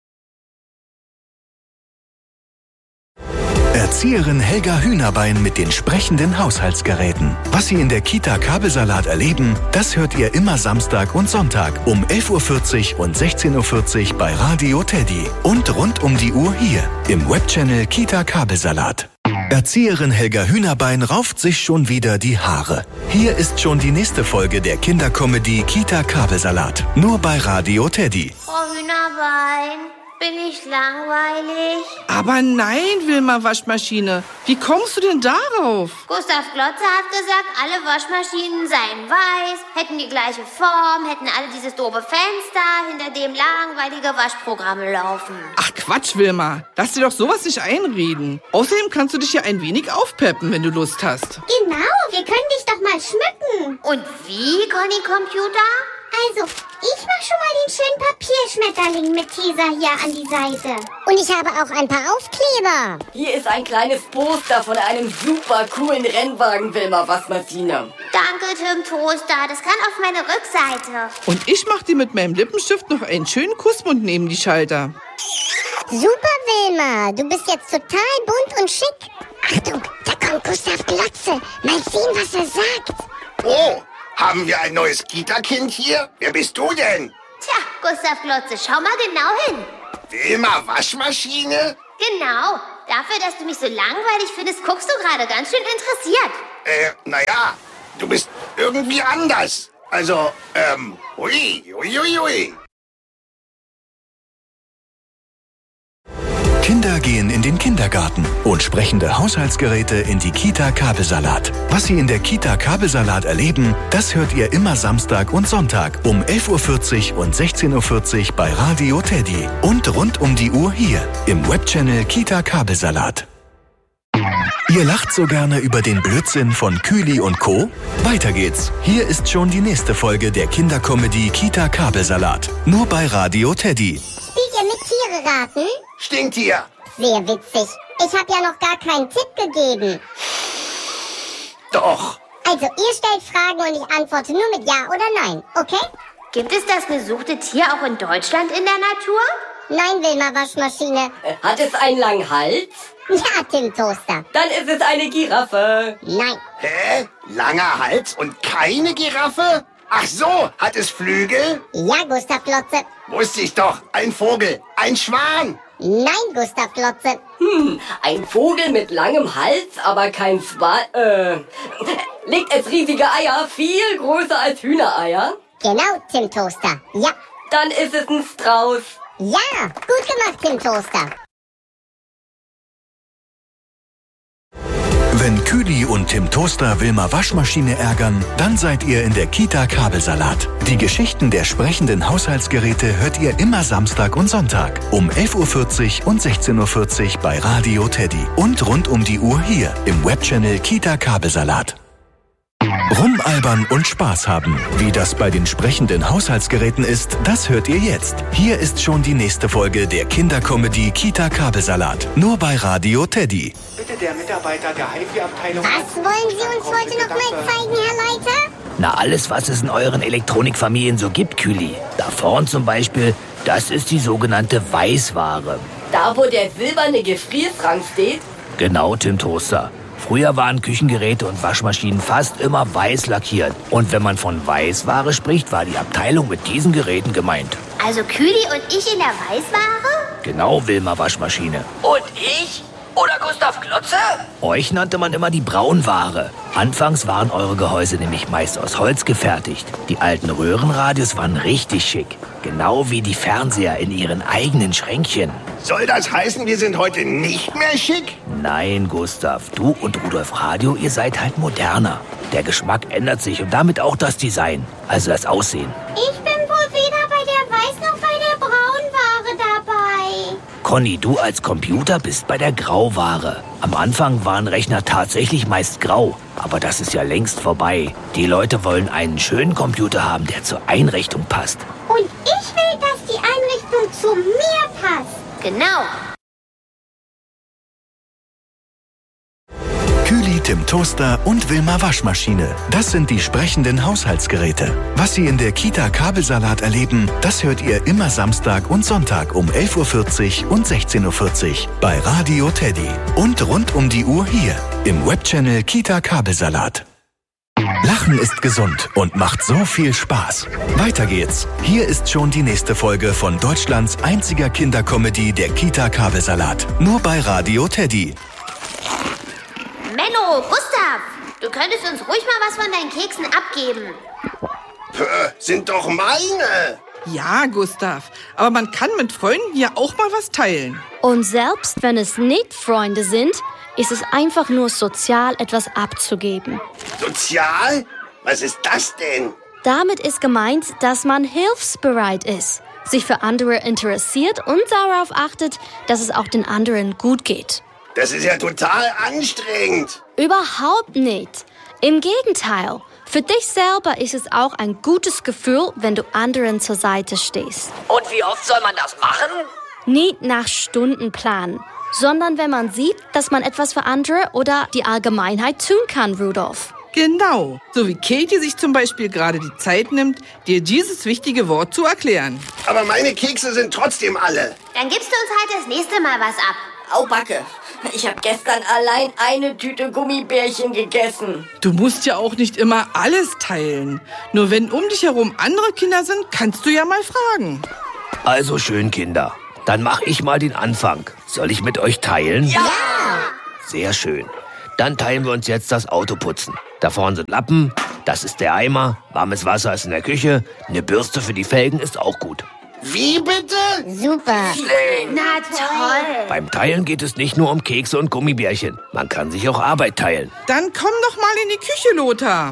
Erzieherin Helga Hühnerbein mit den sprechenden Haushaltsgeräten. Was Sie in der Kita Kabelsalat erleben, das hört ihr immer Samstag und Sonntag um 11.40 Uhr und 16.40 Uhr bei Radio Teddy. Und rund um die Uhr hier im Webchannel Kita Kabelsalat. Erzieherin Helga Hühnerbein rauft sich schon wieder die Haare. Hier ist schon die nächste Folge der Kindercomedy Kita Kabelsalat. Nur bei Radio Teddy. Frau Hühnerbein, Bin ich langweilig? Aber nein, Wilma Waschmaschine. Wie kommst du denn darauf? Gustav Glotze hat gesagt, alle Waschmaschinen seien weiß, hätten die gleiche Form, hätten alle dieses doofe Fenster, hinter dem langweilige Waschprogramme laufen. Ach Quatsch, Wilma. Lass dir doch sowas nicht einreden. Außerdem kannst du dich ja ein wenig aufpeppen, wenn du Lust hast. Genau, wir können dich doch mal schmücken. Und wie, Conny Computer? Also, ich mach schon mal den schönen Papierschmetterling mit Tesa hier an die Seite. Und ich habe auch ein paar Aufkleber. Hier ist ein kleines Poster von einem super coolen Rennwagen, Wilma Waschmaschine. Danke, Tim Toaster. Das kann auf meine Rückseite. Und ich mach dir mit meinem Lippenstift noch einen schönen Kussmund neben die Schalter. Super, Wilma. Du bist jetzt total bunt und schick. Achtung, da kommt Gustav Glotze. Mal sehen, was er sagt. Oh, haben wir ein neues Kita-Kind hier? Wer bist du denn? Tja, Gustav Glotze, schau mal genau hin. Wilma Waschmaschine? Genau. Dafür, dass du mich so langweilig findest, guckst du gerade ganz schön interessiert. Naja, du bist irgendwie anders. Also, ui. Kinder gehen in den Kindergarten und sprechende Haushaltsgeräte in die Kita Kabelsalat. Was Sie in der Kita Kabelsalat erleben, das hört ihr immer Samstag und Sonntag um 11.40 Uhr und 16.40 Uhr bei Radio Teddy. Und rund um die Uhr hier im Webchannel Kita Kabelsalat. Ihr lacht so gerne über den Blödsinn von Kühli und Co.? Weiter geht's. Hier ist schon die nächste Folge der Kindercomedy Kita Kabelsalat. Nur bei Radio Teddy. Spielt ihr mit Tiere raten? Stinktier. Sehr witzig. Ich habe ja noch gar keinen Tipp gegeben. Doch. Also, ihr stellt Fragen und ich antworte nur mit Ja oder Nein, okay? Gibt es das gesuchte Tier auch in Deutschland in der Natur? Nein, Wilma Waschmaschine. Hat es einen langen Hals? Ja, Tim Toaster. Dann ist es eine Giraffe. Nein. Hä? Langer Hals und keine Giraffe? Ach so, hat es Flügel? Ja, Gustav Glotze. Wusste ich doch. Ein Vogel. Ein Schwan. Nein, Gustav Glotze. Ein Vogel mit langem Hals, aber kein Schwan. Legt es riesige Eier, viel größer als Hühnereier? Genau, Tim Toaster. Ja. Dann ist es ein Strauß. Ja, gut gemacht, Tim Toaster. Wenn Kühli und Tim Toaster Wilma Waschmaschine ärgern, dann seid ihr in der Kita Kabelsalat. Die Geschichten der sprechenden Haushaltsgeräte hört ihr immer Samstag und Sonntag um 11.40 Uhr und 16.40 Uhr bei Radio Teddy. Und rund um die Uhr hier im Webchannel Kita Kabelsalat. Rumalbern und Spaß haben. Wie das bei den sprechenden Haushaltsgeräten ist, das hört ihr jetzt. Hier ist schon die nächste Folge der Kindercomedy Kita Kabelsalat. Nur bei Radio Teddy. Bitte der Mitarbeiter der HiFi-Abteilung... Was wollen Sie uns heute noch mal zeigen, Herr Leiter? Na, alles, was es in euren Elektronikfamilien so gibt, Kühli. Da vorn zum Beispiel, das ist die sogenannte Weißware. Da, wo der silberne Gefrierschrank steht? Genau, Tim Toaster. Früher waren Küchengeräte und Waschmaschinen fast immer weiß lackiert. Und wenn man von Weißware spricht, war die Abteilung mit diesen Geräten gemeint. Also Kühli und ich in der Weißware? Genau, Wilma Waschmaschine. Und ich? Oder Gustav Glotze? Euch nannte man immer die Braunware. Anfangs waren eure Gehäuse nämlich meist aus Holz gefertigt. Die alten Röhrenradios waren richtig schick. Genau wie die Fernseher in ihren eigenen Schränkchen. Soll das heißen, wir sind heute nicht mehr schick? Nein, Gustav, du und Rudolf Radio, ihr seid halt moderner. Der Geschmack ändert sich und damit auch das Design, also das Aussehen. Ich bin wohl weder bei der Weiß- noch bei der Braunware dabei. Conny, du als Computer bist bei der Grauware. Am Anfang waren Rechner tatsächlich meist grau, aber das ist ja längst vorbei. Die Leute wollen einen schönen Computer haben, der zur Einrichtung passt. Und ich will, dass die Einrichtung zu mir passt. Genau. Kühli, Tim Toaster und Wilma Waschmaschine. Das sind die sprechenden Haushaltsgeräte. Was Sie in der Kita Kabelsalat erleben, das hört ihr immer Samstag und Sonntag um 11.40 Uhr und 16.40 Uhr bei Radio Teddy. Und rund um die Uhr hier im Webchannel Kita Kabelsalat. Lachen ist gesund und macht so viel Spaß. Weiter geht's. Hier ist schon die nächste Folge von Deutschlands einziger Kindercomedy der Kita Kabelsalat. Nur bei Radio Teddy. Menno, Gustav, du könntest uns ruhig mal was von deinen Keksen abgeben. Sind doch meine. Ja, Gustav, aber man kann mit Freunden ja auch mal was teilen. Und selbst wenn es nicht Freunde sind, ist es einfach nur sozial, etwas abzugeben. Sozial? Was ist das denn? Damit ist gemeint, dass man hilfsbereit ist, sich für andere interessiert und darauf achtet, dass es auch den anderen gut geht. Das ist ja total anstrengend. Überhaupt nicht. Im Gegenteil. Für dich selber ist es auch ein gutes Gefühl, wenn du anderen zur Seite stehst. Und wie oft soll man das machen? Nicht nach Stundenplan, sondern wenn man sieht, dass man etwas für andere oder die Allgemeinheit tun kann, Rudolf. Genau, so wie Katie sich zum Beispiel gerade die Zeit nimmt, dir dieses wichtige Wort zu erklären. Aber meine Kekse sind trotzdem alle. Dann gibst du uns halt das nächste Mal was ab. Au Backe, ich habe gestern allein eine Tüte Gummibärchen gegessen. Du musst ja auch nicht immer alles teilen. Nur wenn um dich herum andere Kinder sind, kannst du ja mal fragen. Also schön, Kinder. Dann mach ich mal den Anfang. Soll ich mit euch teilen? Ja! Sehr schön. Dann teilen wir uns jetzt das Autoputzen. Da vorne sind Lappen, das ist der Eimer, warmes Wasser ist in der Küche, eine Bürste für die Felgen ist auch gut. Wie bitte? Super. Na toll. Beim Teilen geht es nicht nur um Kekse und Gummibärchen. Man kann sich auch Arbeit teilen. Dann komm doch mal in die Küche, Lothar.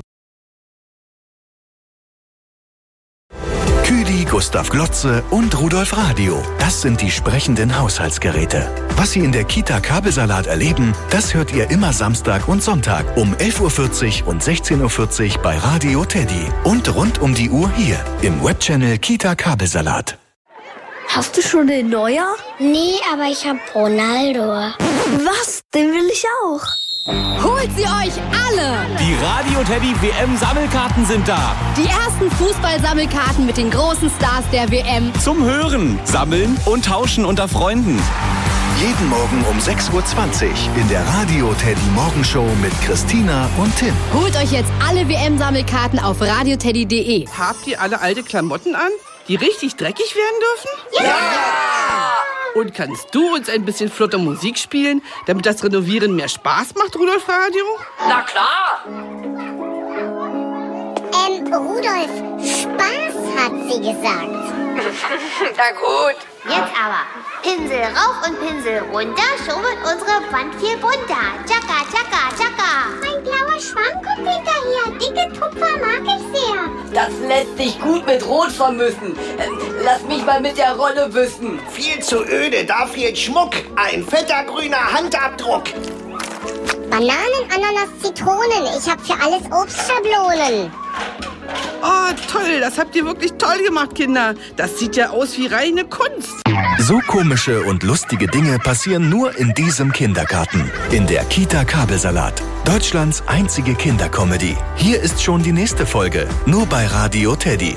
Küdi, Gustav Glotze und Rudolf Radio. Das sind die sprechenden Haushaltsgeräte. Was Sie in der Kita Kabelsalat erleben, das hört ihr immer Samstag und Sonntag um 11.40 Uhr und 16.40 Uhr bei Radio Teddy. Und rund um die Uhr hier im Webchannel Kita Kabelsalat. Hast du schon den Neuer? Nee, aber ich hab Ronaldo. Was? Den will ich auch. Holt sie euch alle! Die Radio Teddy WM-Sammelkarten sind da. Die ersten Fußballsammelkarten mit den großen Stars der WM. Zum Hören, Sammeln und Tauschen unter Freunden. Jeden Morgen um 6.20 Uhr in der Radio Teddy Morgenshow mit Christina und Tim. Holt euch jetzt alle WM-Sammelkarten auf radioteddy.de. Habt ihr alle alte Klamotten an, die richtig dreckig werden dürfen? Ja! Und kannst du uns ein bisschen flotte Musik spielen, damit das Renovieren mehr Spaß macht, Rudolf Radio? Na klar. Rudolf, Spaß hat sie gesagt. Na gut. Jetzt aber. Pinsel rauf und Pinsel runter, schon wird unsere Wand viel bunter. Tschakka, tschakka, tschakka. Ein blauer Schwamm kommt hinterher. Dicke Tupfer mag ich sehr. Das lässt sich gut mit Rot vermischen. Lass mich mal mit der Rolle wissen. Viel zu öde, da fehlt Schmuck. Ein fetter grüner Handabdruck. Bananen, Ananas, Zitronen. Ich hab für alles Obstschablonen. Oh, toll, das habt ihr wirklich toll gemacht, Kinder. Das sieht ja aus wie reine Kunst. So komische und lustige Dinge passieren nur in diesem Kindergarten. In der Kita Kabelsalat. Deutschlands einzige Kindercomedy. Hier ist schon die nächste Folge. Nur bei Radio Teddy.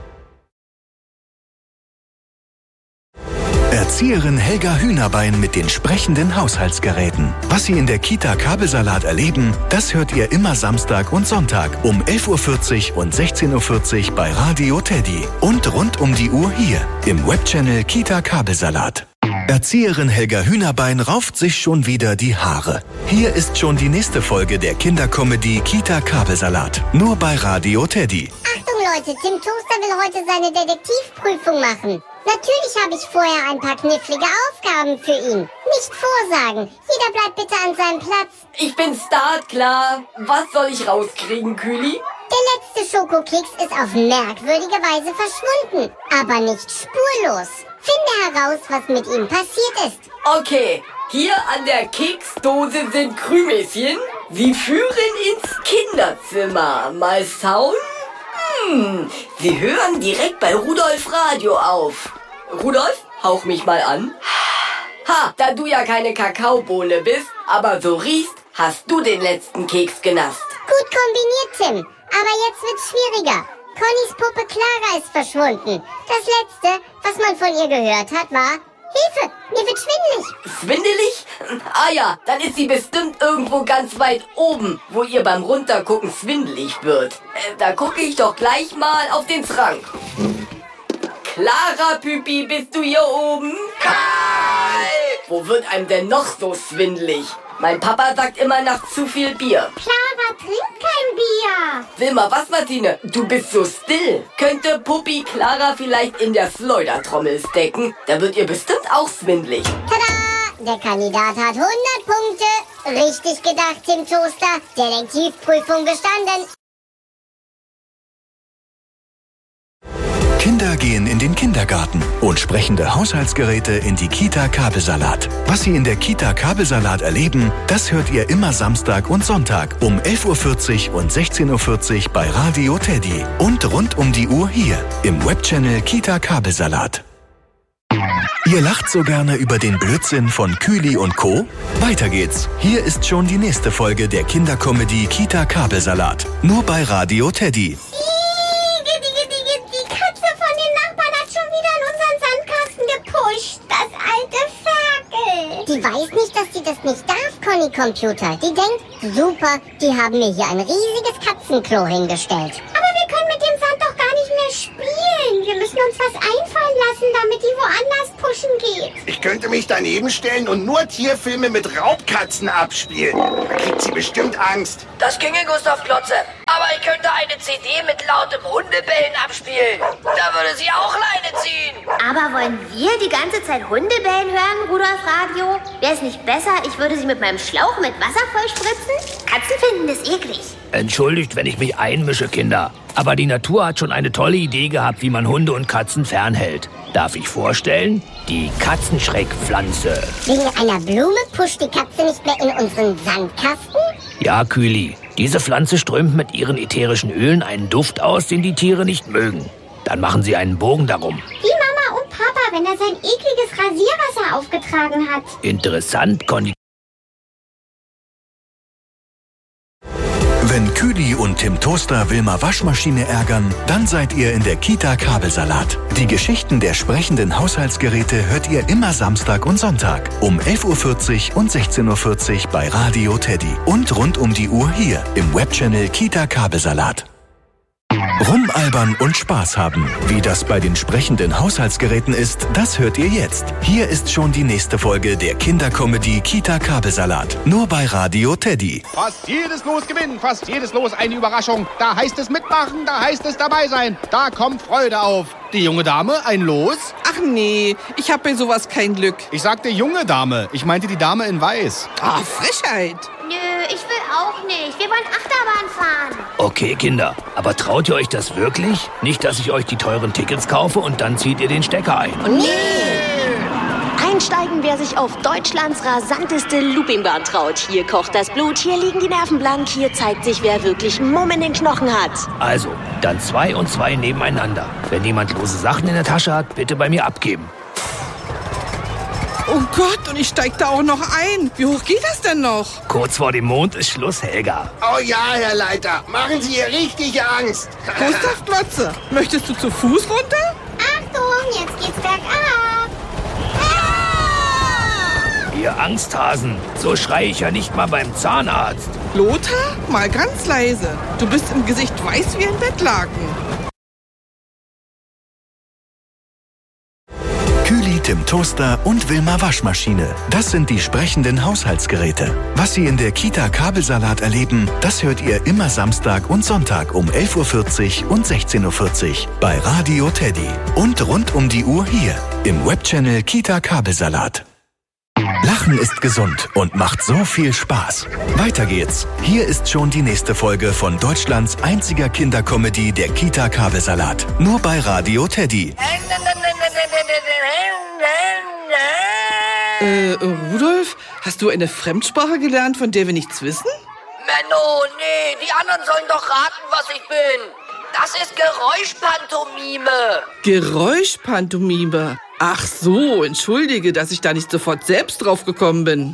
Erzieherin Helga Hühnerbein mit den sprechenden Haushaltsgeräten. Was Sie in der Kita Kabelsalat erleben, das hört ihr immer Samstag und Sonntag um 11.40 Uhr und 16.40 Uhr bei Radio Teddy. Und rund um die Uhr hier im Webchannel Kita Kabelsalat. Erzieherin Helga Hühnerbein rauft sich schon wieder die Haare. Hier ist schon die nächste Folge der Kindercomedy Kita Kabelsalat. Nur bei Radio Teddy. Achtung Leute, Tim Toaster will heute seine Detektivprüfung machen. Natürlich habe ich vorher ein paar knifflige Aufgaben für ihn. Nicht vorsagen. Jeder bleibt bitte an seinem Platz. Ich bin startklar. Was soll ich rauskriegen, Kühli? Der letzte Schokokeks ist auf merkwürdige Weise verschwunden. Aber nicht spurlos. Finde heraus, was mit ihm passiert ist. Okay, hier an der Keksdose sind Krümelchen. Sie führen ins Kinderzimmer. Mal schauen. Sie hören direkt bei Rudolf Radio auf. Rudolf, hauch mich mal an. Ha, da du ja keine Kakaobohne bist, aber so riechst, hast du den letzten Keks genasst. Gut kombiniert, Tim. Aber jetzt wird's schwieriger. Connys Puppe Clara ist verschwunden. Das Letzte, was man von ihr gehört hat, war: Hilfe, mir wird schwindelig. Schwindelig? Ah ja, dann ist sie bestimmt irgendwo ganz weit oben, wo ihr beim Runtergucken schwindelig wird. Da gucke ich doch gleich mal auf den Schrank. Clara, Püppi, bist du hier oben? Kalt! Wo wird einem denn noch so schwindelig? Mein Papa sagt immer nach zu viel Bier. Clara trinkt kein Bier. Wilma Waschmaschine, du bist so still. Könnte Puppi Clara vielleicht in der Schleudertrommel stecken? Da wird ihr bestimmt auch schwindlig. Tada! Der Kandidat hat 100 Punkte. Richtig gedacht, Tim Toaster. Detektivprüfung bestanden. Kinder gehen in den Kindergarten und sprechende Haushaltsgeräte in die Kita Kabelsalat. Was Sie in der Kita Kabelsalat erleben, das hört ihr immer Samstag und Sonntag um 11.40 Uhr und 16.40 Uhr bei Radio Teddy. Und rund um die Uhr hier im Webchannel Kita Kabelsalat. Ihr lacht so gerne über den Blödsinn von Kühli und Co.? Weiter geht's. Hier ist schon die nächste Folge der Kindercomedy Kita Kabelsalat. Nur bei Radio Teddy. Das alte Ferkel. Die weiß nicht, dass sie das nicht darf, Conny Computer. Die denkt, super, die haben mir hier ein riesiges Katzenklo hingestellt. Aber wir können mit dem Sand doch gar nicht mehr spielen. Wir müssen uns was einfallen lassen, damit die woanders pushen geht. Ich könnte mich daneben stellen und nur Tierfilme mit Raubkatzen abspielen. Da kriegt sie bestimmt Angst. Das ginge, Gustav Klotze. Aber ich könnte eine CD mit lautem Hundebellen abspielen. Da würde sie auch Leine ziehen. Aber wollen wir die ganze Zeit Hundebellen hören, Rudolf Radio? Wäre es nicht besser, ich würde sie mit meinem Schlauch mit Wasser vollspritzen? Katzen finden das eklig. Entschuldigt, wenn ich mich einmische, Kinder. Aber die Natur hat schon eine tolle Idee gehabt, wie man Hunde und Katzen fernhält. Darf ich vorstellen? Die Katzenschreckpflanze. Wegen einer Blume pusht die Katze nicht mehr in unseren Sandkasten? Ja, Kühli. Diese Pflanze strömt mit ihren ätherischen Ölen einen Duft aus, den die Tiere nicht mögen. Dann machen sie einen Bogen darum. Wie Mama und Papa, wenn er sein ekliges Rasierwasser aufgetragen hat. Interessant, Conny. Wenn Kühli und Tim Toaster Wilma Waschmaschine ärgern, dann seid ihr in der Kita Kabelsalat. Die Geschichten der sprechenden Haushaltsgeräte hört ihr immer Samstag und Sonntag um 11.40 Uhr und 16.40 Uhr bei Radio Teddy. Und rund um die Uhr hier im Webchannel Kita Kabelsalat. Rumalbern und Spaß haben. Wie das bei den sprechenden Haushaltsgeräten ist, das hört ihr jetzt. Hier ist schon die nächste Folge der Kindercomedy Kita Kabelsalat. Nur bei Radio Teddy. Fast jedes Los gewinnen, fast jedes Los eine Überraschung. Da heißt es mitmachen, da heißt es dabei sein. Da kommt Freude auf. Die junge Dame, ein Los? Ach nee, ich hab bei sowas kein Glück. Ich sagte junge Dame, ich meinte die Dame in Weiß. Ah, Frechheit. Nö, ich will auch nicht. Wir wollen Achterbahn fahren. Okay, Kinder, aber traut ihr euch das wirklich? Nicht, dass ich euch die teuren Tickets kaufe und dann zieht ihr den Stecker ein. Nee! Einsteigen, wer sich auf Deutschlands rasanteste Loopingbahn traut. Hier kocht das Blut, hier liegen die Nerven blank, hier zeigt sich, wer wirklich Mumm in den Knochen hat. Also, dann 2 und 2 nebeneinander. Wenn jemand lose Sachen in der Tasche hat, bitte bei mir abgeben. Oh Gott, und ich steig da auch noch ein. Wie hoch geht das denn noch? Kurz vor dem Mond ist Schluss, Helga. Oh ja, Herr Leiter, machen Sie ihr richtig Angst. Gustav Klotze, möchtest du zu Fuß runter? Achtung, jetzt geht's bergab. Ihr Angsthasen, so schreie ich ja nicht mal beim Zahnarzt. Lothar, mal ganz leise. Du bist im Gesicht weiß wie ein Bettlaken. Kühli, Tim Toaster und Wilma Waschmaschine. Das sind die sprechenden Haushaltsgeräte. Was Sie in der Kita Kabelsalat erleben, das hört ihr immer Samstag und Sonntag um 11.40 Uhr und 16.40 Uhr bei Radio Teddy. Und rund um die Uhr hier im Webchannel Kita Kabelsalat. Lachen ist gesund und macht so viel Spaß. Weiter geht's. Hier ist schon die nächste Folge von Deutschlands einziger Kindercomedy der Kita Kabelsalat. Nur bei Radio Teddy. Rudolf, hast du eine Fremdsprache gelernt, von der wir nichts wissen? Menno, nee, die anderen sollen doch raten, was ich bin. Das ist Geräuschpantomime. Geräuschpantomime. Ach so, entschuldige, dass ich da nicht sofort selbst drauf gekommen bin.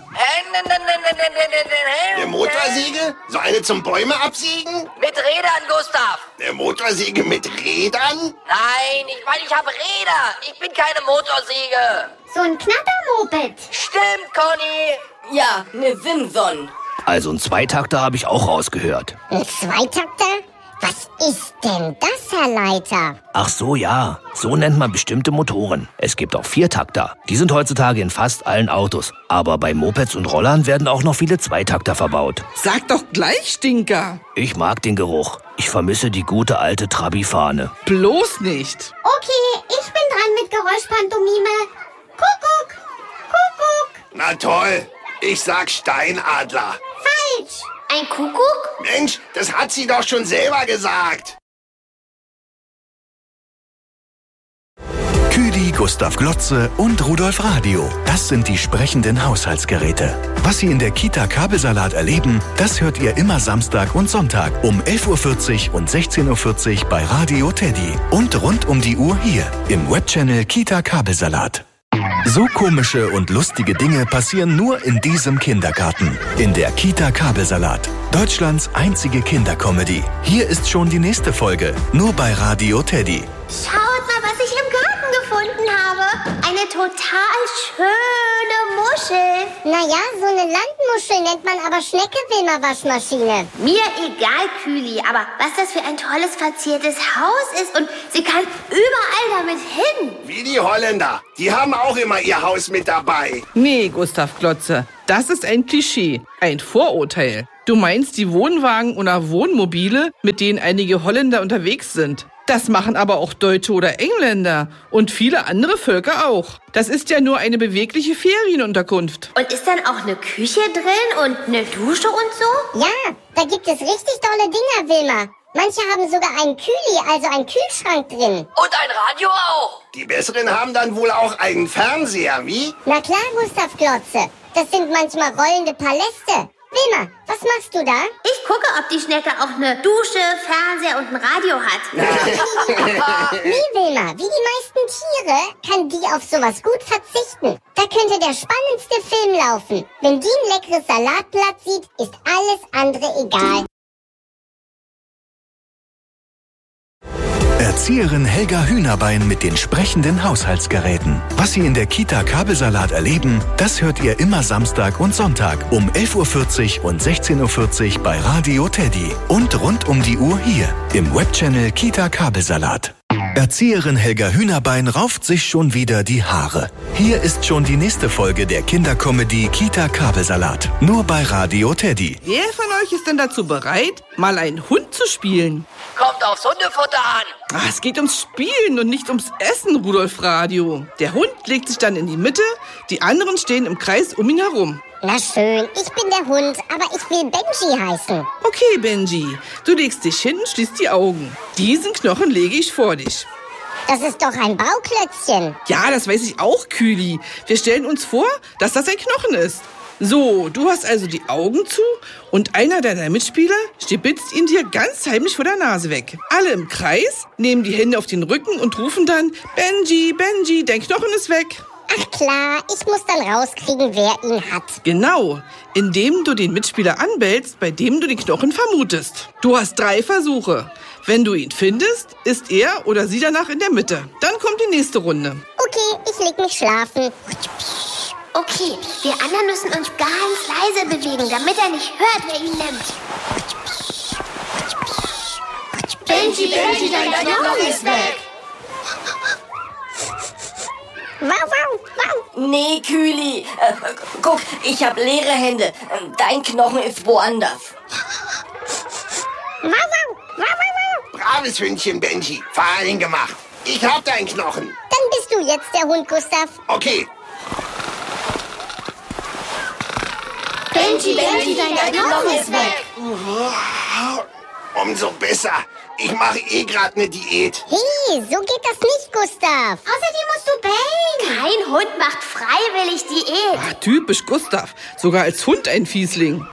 Eine Motorsäge? So eine zum Bäume absägen? Mit Rädern, Gustav. Eine Motorsäge mit Rädern? Nein, ich habe Räder. Ich bin keine Motorsäge. So ein Knattermoped. Stimmt, Conny. Ja, eine Simson. Also einen Zweitakter habe ich auch rausgehört. Ein Zweitakter? Was ist denn das, Herr Leiter? Ach so, ja. So nennt man bestimmte Motoren. Es gibt auch Viertakter. Die sind heutzutage in fast allen Autos. Aber bei Mopeds und Rollern werden auch noch viele Zweitakter verbaut. Sag doch gleich, Stinker. Ich mag den Geruch. Ich vermisse die gute alte Trabi-Fahne. Bloß nicht. Okay, ich bin dran mit Geräuschpantomime. Kuckuck, Kuckuck. Na toll, ich sag Steinadler. Falsch. Ein Kuckuck? Mensch, das hat sie doch schon selber gesagt. Küdi, Gustav Glotze und Rudolf Radio. Das sind die sprechenden Haushaltsgeräte. Was Sie in der Kita Kabelsalat erleben, das hört ihr immer Samstag und Sonntag um 11.40 Uhr und 16.40 Uhr bei Radio Teddy. Und rund um die Uhr hier im Webchannel Kita Kabelsalat. So komische und lustige Dinge passieren nur in diesem Kindergarten. In der Kita Kabelsalat. Deutschlands einzige Kindercomedy. Hier ist schon die nächste Folge. Nur bei Radio Teddy. Schaut mal, was ich im Garten gefunden habe. Eine total schöne Muschel. Naja, so eine Landmuschel nennt man aber Schnecke-Wilma-Waschmaschine. Mir egal, Küli, aber was das für ein tolles verziertes Haus ist und sie kann überall damit hin. Wie die Holländer. Die haben auch immer ihr Haus mit dabei. Nee, Gustav Glotze, das ist ein Klischee, ein Vorurteil. Du meinst die Wohnwagen oder Wohnmobile, mit denen einige Holländer unterwegs sind. Das machen aber auch Deutsche oder Engländer und viele andere Völker auch. Das ist ja nur eine bewegliche Ferienunterkunft. Und ist dann auch eine Küche drin und eine Dusche und so? Ja, da gibt es richtig tolle Dinger, Wilma. Manche haben sogar einen Kühli, also einen Kühlschrank drin. Und ein Radio auch. Die Besseren haben dann wohl auch einen Fernseher, wie? Na klar, Gustav Glotze. Das sind manchmal rollende Paläste. Wilma, was machst du da? Ich gucke, ob die Schnecke auch eine Dusche, Fernseher und ein Radio hat. Nee, Wilma, wie die meisten Tiere kann die auf sowas gut verzichten. Da könnte der spannendste Film laufen. Wenn die ein leckeres Salatblatt sieht, ist alles andere egal. Erzieherin Helga Hühnerbein mit den sprechenden Haushaltsgeräten. Was Sie in der Kita Kabelsalat erleben, das hört ihr immer Samstag und Sonntag um 11.40 Uhr und 16.40 Uhr bei Radio Teddy. Und rund um die Uhr hier im Webchannel Kita Kabelsalat. Erzieherin Helga Hühnerbein rauft sich schon wieder die Haare. Hier ist schon die nächste Folge der Kindercomedy Kita Kabelsalat. Nur bei Radio Teddy. Wer von euch ist denn dazu bereit, mal einen Hund zu spielen? Kommt aufs Hundefutter an. Es geht ums Spielen und nicht ums Essen, Rudolf Radio. Der Hund legt sich dann in die Mitte, die anderen stehen im Kreis um ihn herum. Na schön, ich bin der Hund, aber ich will Benji heißen. Okay, Benji, du legst dich hin und schließt die Augen. Diesen Knochen lege ich vor dich. Das ist doch ein Bauklötzchen. Ja, das weiß ich auch, Küli. Wir stellen uns vor, dass das ein Knochen ist. So, du hast also die Augen zu und einer deiner Mitspieler stibitzt ihn dir ganz heimlich vor der Nase weg. Alle im Kreis nehmen die Hände auf den Rücken und rufen dann, Benji, Benji, dein Knochen ist weg. Ach klar, ich muss dann rauskriegen, wer ihn hat. Genau, indem du den Mitspieler anbellst, bei dem du den Knochen vermutest. Du hast 3 Versuche. Wenn du ihn findest, ist er oder sie danach in der Mitte. Dann kommt die nächste Runde. Okay, ich leg mich schlafen. Okay, wir anderen müssen uns ganz leise bewegen, damit er nicht hört, wer ihn nimmt. Benji, Benji, dein Knochen ist weg. Wow, wow, wow. Nee, Küli. Guck, ich hab leere Hände. Dein Knochen ist woanders. Wow, wow, wow, wow, wow. Braves Hündchen, Benji. Fein gemacht. Ich hab deinen Knochen. Dann bist du jetzt der Hund, Gustav. Okay. Benji, Benji, dein Knochen ist weg. Umso besser. Ich mache gerade eine Diät. Hey, so geht das nicht, Gustav. Außerdem musst du bellen. Kein Hund macht freiwillig Diät. Ah, typisch Gustav. Sogar als Hund ein Fiesling.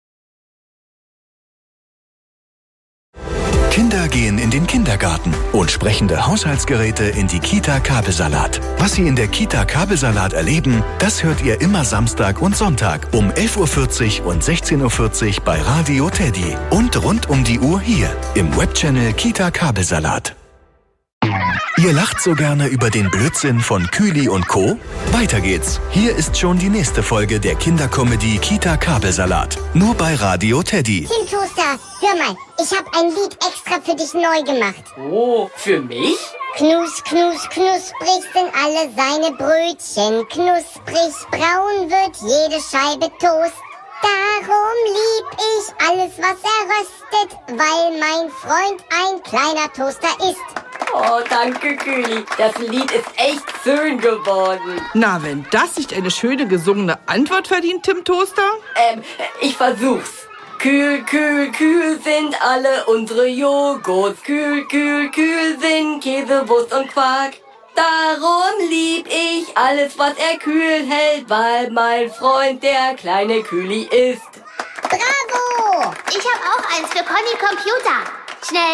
Kinder gehen in den Kindergarten und sprechende Haushaltsgeräte in die Kita Kabelsalat. Was Sie in der Kita Kabelsalat erleben, das hört ihr immer Samstag und Sonntag um 11.40 Uhr und 16.40 Uhr bei Radio Teddy. Und rund um die Uhr hier im Webchannel Kita Kabelsalat. Ihr lacht so gerne über den Blödsinn von Kühli und Co.? Weiter geht's. Hier ist schon die nächste Folge der Kindercomedy Kita Kabelsalat. Nur bei Radio Teddy. Tim Toaster, hör mal, ich habe ein Lied extra für dich neu gemacht. Oh, für mich? Knus, knus, knusprig sind alle seine Brötchen. Knusprig braun wird jede Scheibe Toast. Darum lieb ich alles, was röstet, weil mein Freund ein kleiner Toaster ist. Oh, danke, Kühli. Das Lied ist echt schön geworden. Na, wenn das nicht eine schöne gesungene Antwort verdient, Tim Toaster? Ich versuch's. Kühl, kühl, kühl sind alle unsere Joghurts. Kühl, kühl, kühl sind Käse, Wurst und Quark. Darum lieb ich alles, was er kühl hält, weil mein Freund der kleine Kühli ist. Bravo! Ich habe auch eins für Conny Computer. Schnell